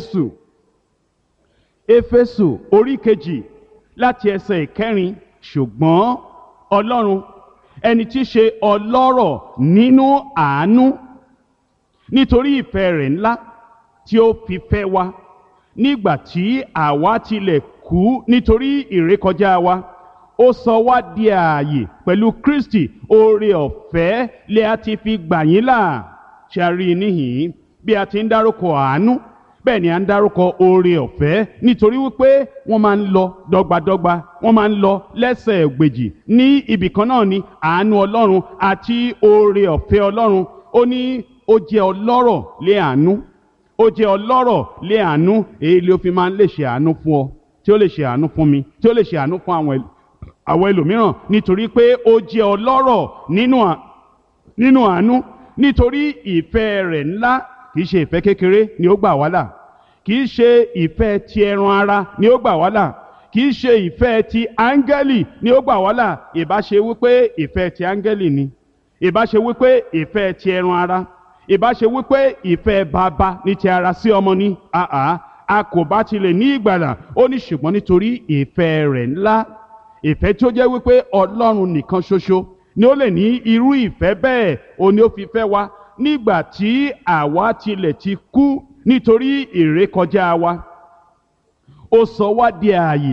Éfésù orí kejì láti ẹsẹ̀ ìkẹrin. Ṣùgbọ́n Ọlọ́run, ẹni tí í ṣe ọlọ́rọ̀ nínú àánú, nítorí ìfẹ́ rẹ̀ ńlá tí ó fi fẹ́ wa nígbà tí àwa tilẹ̀ kú nítorí ìrékọjá wa, ó sọ wá di ààyè pẹ̀lú Kristi. Oore ọ̀fẹ́ lè a ti fi gbà yín là. Ṣé a rí i níhìn-ín? Bí a ti ń dárúkọ àánú, bẹ́ẹ̀ ni a ń dárúkọ oore ọ̀fẹ́, nítorí wípé wọ́n máa ń lọ dọ́gbadọ́gba, wọ́n máa ń lọ lẹ́sẹ̀ ògbèjì. Ní ibì kan náà ni àánú Ọlọ́run àti oore ọ̀fẹ́ Ọlọ́run. Ó ní ó jẹ́ ọlọ́rọ̀ lé àánú, ó jẹ́ ọlọ́rọ̀ lé àánú. Èyí ló fi máa ń lè ṣe àánú fún ọ, tí ó lè ṣe àánú fún mi, tí ó lè ṣe àánú fún àwọn ẹlòmíràn, nítorí pé ó jẹ́ ọlọ́rọ̀ nínú àánú. Nítorí ìfẹ́ rẹ̀ ńlá, kìí ṣe ìfẹ́ kékeré ni ó gbà wá là, kìí ṣe ìfẹ́ ti ẹran ara ni ó gbà wá là, kìí ṣe ìfẹ́ ti áńgẹ́lì ni ó gbà wá là. Ìbá ṣe wípé ìfẹ́ ti áńgẹ́lì ni, ìbá ṣe wípé ìfẹ́ ti ẹran ara, ìbá ṣe wípé ìfẹ́ bàbá ní ti ara sí ọmọ ní, a kò bá tilẹ̀ ní ìgbàlà. Ó ní ṣùgbọ́n nítorí ìfẹ́ rẹ̀ ńlá, ìfẹ́ tí ó jẹ́ wípé Ọlọ́run nìkan ṣoṣo ni ó lè ní irú ìfẹ́ bẹ́ẹ̀, ó ní ó fi fẹ́ wa nígbà tí àwa tilẹ̀ ti kú nítorí ìrékọjá wa. Ó sọ wá di ààyè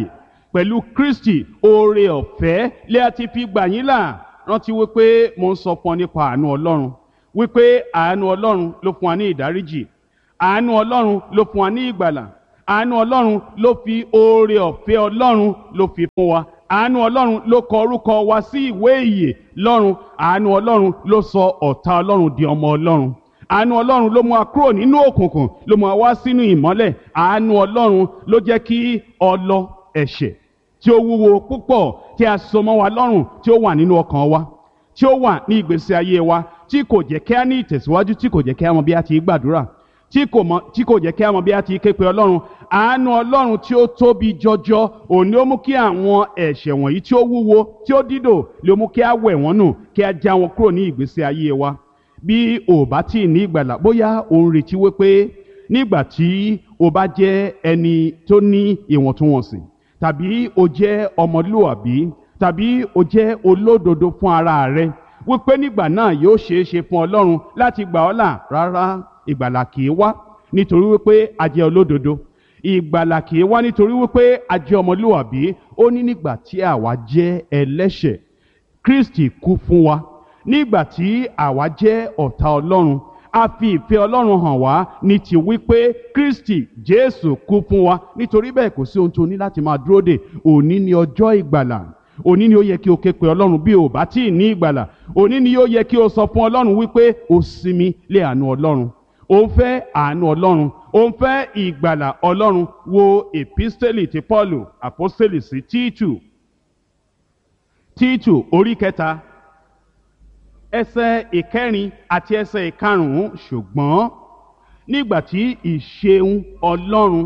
pẹ̀lú Kristi oore ọ̀fẹ́ lé a ti fi gbà yín là. Rántí wípé mo ń sọ fún ọ nípa àánú Ọlọ́run, wípé àánú Ọlọ́run ló fún wa ní ìdáríjì, àánú Ọlọ́run ló fún wa ní ìgbàlà, àánú Ọlọ́run ló fi oore ọ̀fẹ́ Ọlọ́run ló fi fún wa, àánú Ọlọ́run ló kọ orúkọ wa sí ìwé ìyè lọ́run, àánú Ọlọ́run ló sọ ọ̀tá Ọlọ́run di ọmọ Ọlọ́run, àánú Ọlọ́run ló mú wa kúrò nínú òkùnkùn, ló mú wa wá sínú ìmọ́lẹ̀, àánú Ọlọ́run ló jẹ́ kí ọlọ ẹ̀ṣẹ̀ tí ó wúwo púpọ̀ tí a so mọ́ wa lọ́rùn tí ó wà nínú ọkàn wa, tí ó wà ní ìgbésí ayé wa, tí kò jẹ́ kí a ní ìtẹ̀síwájú, tí kò jẹ́ kí a mọ bí a ti gbàdúrà, tí kò jẹ́ kí a mọ bí a ti ké pe Ọlọ́run. Àánú Ọlọ́run tí ó tóbi jọjọ òun ni ó mú kí àwọn ẹ̀ṣẹ̀ wọ̀nyí tí ó wúwo tí ó dídò lè mú kí a wẹ̀ wọ́n nù, kí a já wọn kúrò ní ìgbésí ayé wa. Bí o bá tí ì ní ìgbàlà, bóyá o ń retí wípé nígbà tí o bá jẹ́ ẹni tó ní ìwọ̀ntúnwọ̀nsì, tàbí o jẹ́ ọmọlúwàbí, tàbí o jẹ́ olódodo fún ara rẹ, wípé nígbà náà yóò ṣeé ṣe fún Ọlọ́run láti gbà ọ́ là. Rárá, ìgbàlà kì í wá nítorí wípé a jẹ́ olódodo. Ìgbàlà kì í wá nítorí wípé a jẹ́ ọmọlúwàbí. Ó ní nígbà tí àwa jẹ́ ẹlẹ́ṣẹ̀, Kristi kú fún wa. Nígbà tí àwa jẹ́ ọ̀tá Ọlọ́run, a fi ìfẹ́ Ọlọ́run hàn wá ní ti wípé Kristi Jésù kú fún wa. Nítorí bẹ́ẹ̀ kò sí ohun tó ní láti máa dúró dè. Òní ni ọjọ́ ìgbàlà. Òní ni ó yẹ kí o ké pe Ọlọ́run bí o bá tí ì ní ìgbàlà. Òní ni ó yẹ kí o sọ fún Ọlọ́run wípé o sinmi lé àánú Ọlọ́run. O ń fẹ́ àánú Ọlọ́run. O ń fẹ́ ìgbàlà Ọlọ́run. Wo èpísítélì ti Pọ́ọ̀lù àpọ́sítélì sí Títù orí 3 ẹsẹ̀ 4 àti ẹsẹ̀ 5. Ṣùgbọ́n nígbà tí ìṣeun Ọlọ́run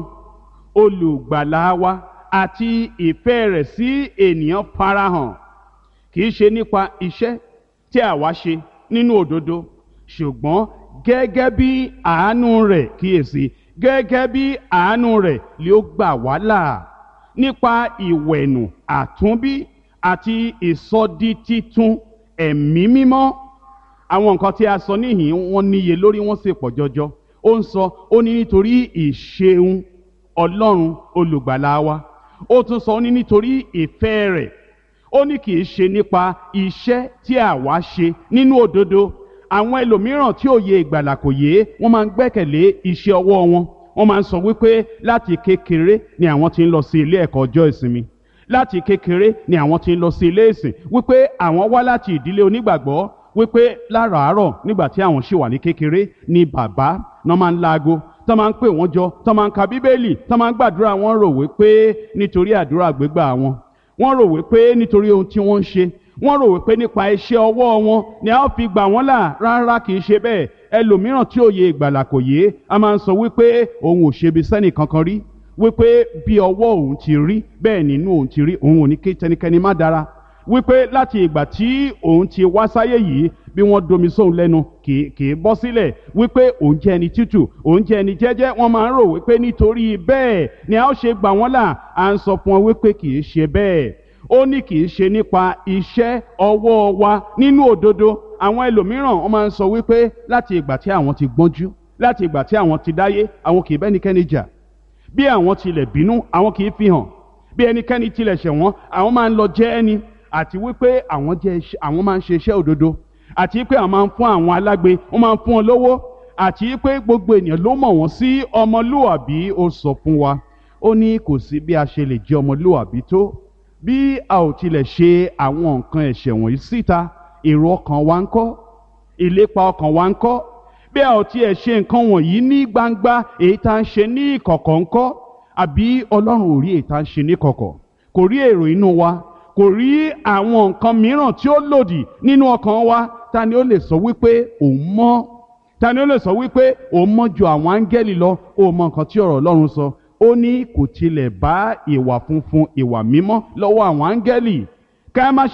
olùgbàlà wa àti ìfẹ́ rẹ̀ sí ènìyàn farahàn, kì í ṣe nípa iṣẹ́ tí àwa ṣe nínú òdodo, ṣùgbọ́n gẹ́gẹ́ bí àánú rẹ̀, kíyèsí, gẹ́gẹ́ bí àánú rẹ̀ lé ó gbà wá là nípa ìwẹ̀nù àtúnbí àti ìsọditítun ẹ̀mí mímọ́. Àwọn nǹkan tí a sọ níhìn wọ́n níye lórí, wọ́n sì pọ̀ jọjọ. Ó ń sọ, ó ní nítorí ìṣeun Ọlọ́run olùgbàlà wa. Ó tún sọ, ó ní nítorí ìfẹ́ rẹ̀. Ó ní kì í ṣe nípa iṣẹ́ tí àwa ṣe nínú òdodo. Àwọn ẹlòmíràn tí òye ìgbàlà kò yé, wọ́n máa ń gbẹ́kẹ̀lé iṣẹ́ ọwọ́ wọn. Wọ́n máa ń sọ wípé láti kékeré ni àwọn ti ń lọ sí ilé ẹ̀kọ́ ọjọ́ ìsinmi, láti kékeré ni àwọn ti ń lọ sí ilé ìsìn, wípé àwọn wá láti ìdílé onígbàgbọ́, wípé láràárọ̀ nígbà tí àwọn ṣì wà ní kékeré ni bàbá náà máa ń láago, tó máa ń pè wọ́n jọ, tó máa ń ka bíbélì, tó máa ń gbàdúrà. Wọ́n rò wípé nítorí àdúrà gbígbà wọn, wọ́n rò wípé nítorí ohun tí wọ́n ń ṣe, wọ́n rò wípé nípa iṣẹ́ ọwọ́ wọn ni a ó fi gbà wọ́n là. Rárá, kì í ṣe bẹ́ẹ̀. Ẹlòmíràn tí òye ìgbàlà kò yé, a máa ń sọ wípé òun ò ṣe bí sẹ́nì kankan rí, wípé bí ọwọ́ òun ti rí bẹ́ẹ̀ nínú òun ti rí, òun ò ní kí tẹnikẹ́ni má dára, wípé láti ìgbà tí òun ti wá sáyé yìí, bí wọ́n domi sóun lẹ́nu kì í bọ́ sílẹ̀, wípé òun jẹ́ ẹni tútù, òun jẹ́ ẹni jẹ́jẹ́. Wọ́n máa ń rò wípé nítorí bẹ́ẹ̀ ni a ó ṣe gbà wọ́n là. À ń sọ fún wọn wípé kì í ṣe bẹ́ẹ̀. Ó ní kì í ṣe nípa iṣẹ́ ọwọ́ wa nínú òdodo. Àwọn ẹlòmíràn wọ́n máa ń sọ wípé láti ìgbà tí àwọn ti gbọ́njú, láti ìgbà tí àwọn ti dáyé, àwọn kì í bẹ́nikẹ́ni jà. Bí àwọn tilẹ̀ bínú, àwọn kì í fi hàn. Bí ẹnikẹ́ni tilẹ̀ ṣẹ̀ wọ́n, àwọn máa ń lọ jẹ́ ẹni. Àti wípé àwọn máa ń ṣe iṣẹ́ òdodo. Àti wípé àwọn máa ń fún àwọn alágbe, wọ́n máa ń fún wọn lówó. Àti wípé gbogbo ènìyàn ló mọ̀ wọ́n sí ọmọlúwàbí. Ó sọ fún wa, ó ní kò sí bí a ṣe lè jẹ́ ọmọlúwàbí tó, bí a ò tilẹ̀ ṣe àwọn nǹkan ẹ̀ṣẹ̀ wọ̀nyí síta. Èrò ọkàn wa ńkọ́? Ìlépa ọkàn wa ńkọ́? Bí a ò tiẹ̀ ṣe nǹkan wọ̀nyí ní gbangba, èyí tá ń ṣe ní ìkọ̀kọ̀ ńkọ́? Àbí Ọlọ́run ò rí èyí tá ń ṣe ní ìkọ̀kọ̀? Kò rí èrò inú wa? Kò rí àwọn nǹkan mìíràn tí ó lòdì nínú ọkàn wa? Ta ni ó lè sọ wípé òun mọ́? Ta ni ó lè sọ wípé òun mọ́ ju àwọn áńgẹ́lì lọ? Ó mọ nǹkan tí ọ̀rọ̀ Ọlọ́run sọ. Ó ní kò tilẹ̀ bá ìwà funfun, ìwà mímọ́ lọ́wọ́ àwọn áńgẹ́lì. Ká má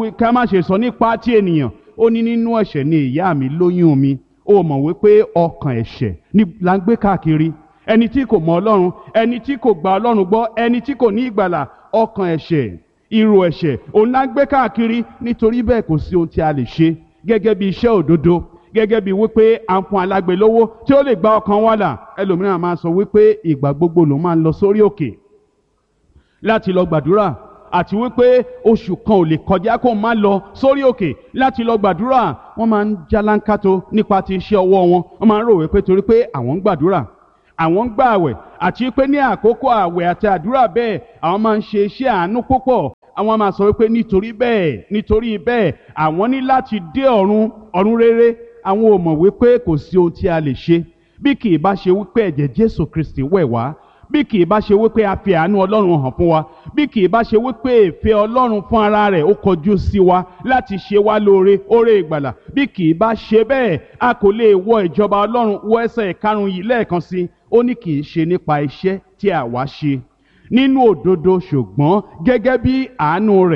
ṣe sọ nípa ti ènìyàn. Ó ní nínú ẹ̀ṣẹ̀ ni ìyá mi lóyún mi. Ó mọ̀ wípé ọkàn ẹ̀ṣẹ̀ ni là ń gbé káàkiri. Ẹni tí kò mọ Ọlọ́run, ẹni tí kò gba Ọlọ́run gbọ́, ẹni tí kò ní ìgbàlà, ọkàn ẹ̀ṣẹ̀, irú ẹ̀ṣẹ̀ òun là ń gbé káàkiri. Nítorí bẹ́ẹ̀ kò sí ohun tí a lè ṣe gẹ́gẹ́ bí iṣẹ́ òdodo, gẹ́gẹ́ bí wípé à ń fún alágbe lówó tí ó lè gba ọkàn wa là. Ẹlòmíràn máa sọ wípé ìgbà gbogbo ló máa ń lọ sórí òkè láti lọ gbàdúrà, àti wípé oṣù kan ò lè kọjá kó má lọ sórí òkè láti lọ gbàdúrà. Wọ́n máa ń jálánkátó nípa ti iṣẹ́ ọwọ́ wọn. Wọ́n máa ń rò wípé torí pé àwọn ń gbàdúrà, àwọn ń gbà àwẹ̀, àti pé ní àkókò àwẹ̀ àti àdúrà bẹ́ẹ̀ àwọn máa ń ṣe iṣẹ́ àánú púpọ̀. Àwọn máa sọ wípé nítorí bẹ́ẹ̀ àwọn ní láti dé ọ̀run rere. Àwọn ò mọ̀ wípé kò sí ohun tí a lè ṣe bí kì í bá ṣe wípé ẹ̀jẹ̀ Jésù Kristi wẹ̀ wá, bí kì í bá ṣe wípé a fi àánú Ọlọ́run hàn fún wa, bí kì í bá ṣe wípé ìfẹ́ Ọlọ́run fún ara rẹ̀ ó kọjú sí wa láti ṣe wá lóore, oore ìgbàlà. Bí kì í bá ṣe bẹ́ẹ̀, a kò lè wọ ìjọba Ọlọ́run. Wọ ẹsẹ̀ ìkarùn-ún yìí lẹ́ẹ̀kan sí. Ó ní kì í ṣe nípa iṣẹ́ tí àwa ṣe nínú òdodo, ṣùgbọ́n gẹ́gẹ́ bí àánú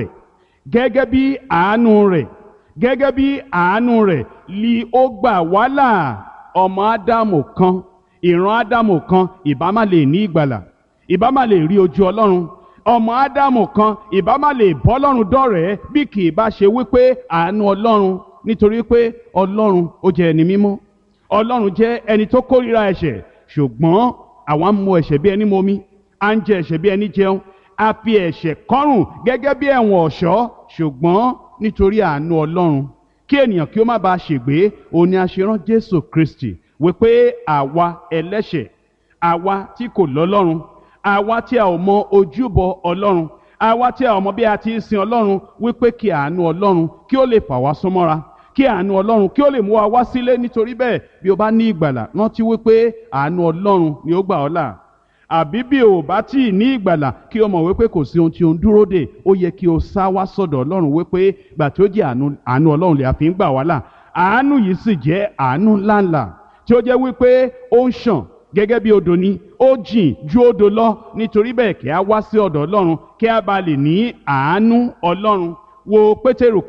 rẹ̀ li ó gbà wá là. Ọmọ Ádámù kan, ìran Ádámù kan ìbá má lè ní ìgbàlà, ìbá má lè rí ojú Ọlọ́run. Ọmọ Ádámù kan ìbá má lè bọ́ Ọlọ́run dọ́rẹ̀ẹ́ bí kì í bá ṣe wípé àánú Ọlọ́run. Nítorí pé Ọlọ́run ó jẹ́ ẹni mímọ́, Ọlọ́run jẹ́ ẹni tó kórìíra ẹ̀ṣẹ̀. Ṣùgbọ́n àwa ń mu ẹ̀ṣẹ̀ bí ẹni momi, à ń jẹ ẹ̀ṣẹ̀ bí ẹni jẹun, a fi ẹ̀ṣẹ̀ kọ́rùn gẹ́gẹ́ bí ẹ̀wọ̀n ọ̀ṣọ́. Ṣùgbọ́n nítorí àánú Ọlọ́run, kí ènìyàn kí ó má bàa ṣègbé, òun ni a ṣe rán Jésù Kristi wípé àwa ẹlẹ́ṣẹ̀, àwa tí kò lọ́lọ́run, àwa tí a ò mọ ojúbọ Ọlọ́run, àwa tí a ò mọ bí a ti ń sin Ọlọ́run, wípé kí àánú Ọlọ́run kí ó lè fà wá súnmọ́ra, kí àánú Ọlọ́run kí ó lè mú wa wá sílé. Nítorí bẹ́ẹ̀, bí o bá ní ìgbàlà, rántí wípé àánú Ọlọ́run ni ó gbà ọ́ là. Àbí bí o bá tí ì ní ìgbàlà, kí o mọ̀ wípé kò sí ohun tí o ń dúró dè. Ó yẹ kí o sá wá sọ́dọ̀ Ọlọ́run wípé gbà tí ó jẹ́ àánú Ọlọ́run lè a fi ń gbà wá là. Àánú yìí sì jẹ́ àánú ńláńlá tí ó jẹ́ wípé ó ń ṣàn gẹ́gẹ́ bí odò ni, ó jìn ju odò lọ. Nítorí bẹ́ẹ̀, kí a wá sí ọ̀dọ̀ Ọlọ́run kí a bá lè ní àánú Ọlọ́run. Wo Pétérù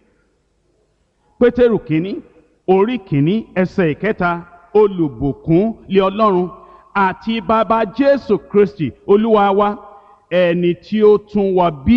kínní orí kínní ẹsẹ̀ ìkẹta. Olùbùkún lé Ọlọ́run àti bàbá Jésù Kristi Olúwa wa, ẹni tí ó tún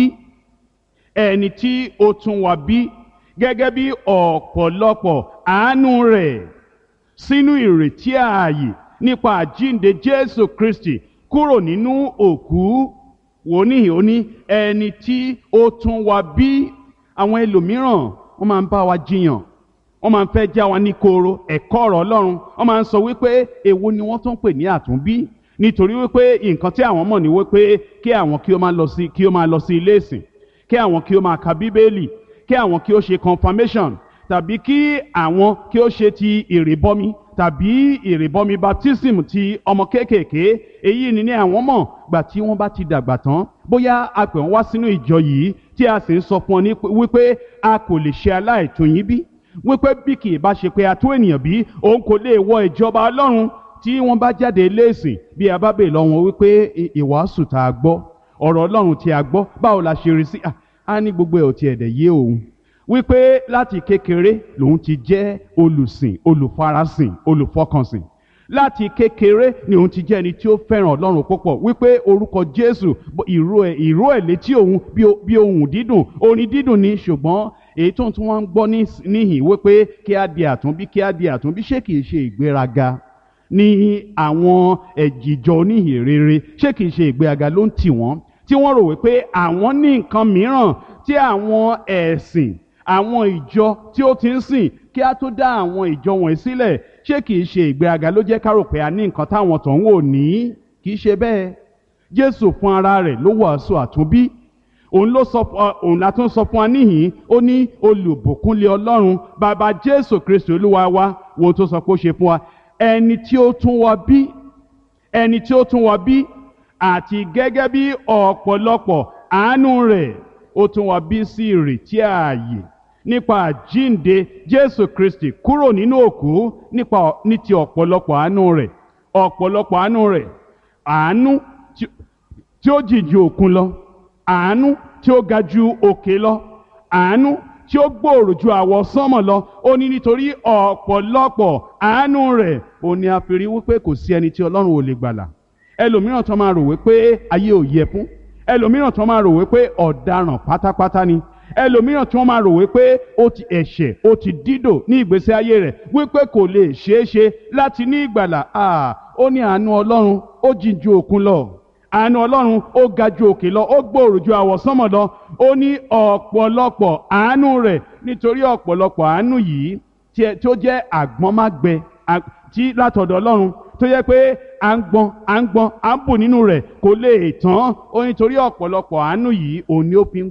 wa bí gẹ́gẹ́ bí ọ̀pọ̀lọpọ̀ àánú rẹ̀ sínú ìrètí ààyè nípa àjíǹde Jésù Kristi kúrò nínú òkú. Wò níhìn, ó ní ẹni tí ó tún wa bí. Àwọn ẹlòmíràn wọ́n máa ń bá wa jiyàn, wọ́n máa ń fẹ́ já wa ní koro ẹ̀kọ́ ọ̀rọ̀ Ọlọ́run. Wọ́n máa ń sọ wípé èwo ni wọ́n tún pè ní àtúnbí. Nítorí wípé nǹkan tí àwọn mọ̀ ní wípé kí àwọn kí ó máa lọ sí ilé ìsìn, kí àwọn kí ó máa ka Bíbélì, kí àwọn kí ó ṣe confirmation, tàbí kí àwọn kí ó ṣe ti ìrìbọmi tàbí ìrìbọmi baptism ti ọmọ kéékèèké. Èyí ni àwọn mọ̀. Gbà tí wọ́n bá ti dàgbà tán, bóyá a pè wọ́n wá sínú ìjọ yìí tí a sì ń sọ fún ọ wípé a kò lè ṣe aláìtó yín bí, wípé bí kì í bá ṣe pé a tó ènìyàn bí, òun kò lè wọ ìjọba Ọlọ́run. Tí wọ́n bá jáde léèsìn, bí a bá bèè lọ́wọ́ wípé ìwàásù tá a gbọ́, ọ̀rọ̀ Ọlọ́run tí a gbọ́, báwo la ṣe rí sí? A ní gbogbo ẹ̀ ò tiẹ̀ dẹ̀ yé òun. Wípé láti kékeré lòun ti jẹ́ olùsìn, olùfarasìn, olùfọkànsìn. Láti kékeré ni òun ti jẹ́ ẹni tí ó fẹ́ràn Ọlọ́run púpọ̀. Wípé orúkọ Jésù, ìró ẹ̀ létí òun bí ohùn dídùn, orin dídùn ni. Ṣùgbọ́n èyí tó ń tún wọ́n ń gbọ́ níhìn wípé kí á di àtúnbí, ṣé kìí ṣe ìgbéraga ní àwọn ìjọ oníhìn rere? Ṣé kìí ṣe ìgbéraga ló ń tì wọ́n, tí wọ́n rò wípé àwọn ní nǹkan mìíràn tí àwọn ẹ̀sìn, àwọn ìjọ tí ó ti ń sìn kí á tó dá àwọn ìjọ wọ̀nyí sílẹ̀? Ṣé kìí ṣe ìgbéraga ló jẹ́ ká rò pé a ní nǹkan táwọn tó ń wò ní? Kìí ṣe bẹ́ẹ̀. Jésù fún ara rẹ̀ ló wàásù àtúnbí. Òun la tún sọ fún wa níhìn. Ó ní olùbùkún lé Ọlọ́run bàbá Jésù Kristi Olúwa wa. Wo tó sọ pé ó ṣe fún wa? Ẹni tí ó tún wa bí àti gẹ́gẹ́ bí ọ̀pọ̀lọpọ̀ àánú rẹ̀ ó tún wa bí sí ìrètí ààyè nípa àjíǹde Jésù Kristi kúrò nínú òkú, ní ti ọ̀pọ̀lọpọ̀ àánú rẹ̀, àánú tí ó jìn ju òkun lọ, àánú tí ó ga ju òkè lọ, àánú tí ó gbòòrò ju àwọsánmọ̀ lọ. Ó ní nítorí ọ̀pọ̀lọpọ̀ àánú rẹ̀, ó ní a fi rí wípé kò sí ẹni tí Ọlọ́run ò lè gbàlà. Ẹlòmíràn tó máa rò wípé ayé ò yẹ fún, ẹlòmíràn tó máa rò wípé ọ̀daràn pátápátá ni, ẹlòmíràn tí wọ́n máa rò wípé ó ti dídò ní ìgbésí ayé rẹ̀, wípé kò lè ṣeé ṣe láti ní ìgbàlà. Ó ní àánú Ọlọ́run ó jìn ju òkun lọ, àánú Ọlọ́run ó ga ju òkè lọ, ó gbòòrò ju àwọ̀sánmọ̀ lọ. Ó ní ọ̀pọ̀lọpọ̀ àánú rẹ̀, nítorí ọ̀pọ̀lọpọ̀ àánú yìí tí ó jẹ́ àgbọ́nmágbẹ tí látọ̀dọ̀ Ọlọ́run, tó yẹ pé à ń gbọ́n à ń bù nínú rẹ̀ kò lè tán. Ó nítorí ọ̀pọ̀lọpọ̀ àánú yìí òun ni ó fi ń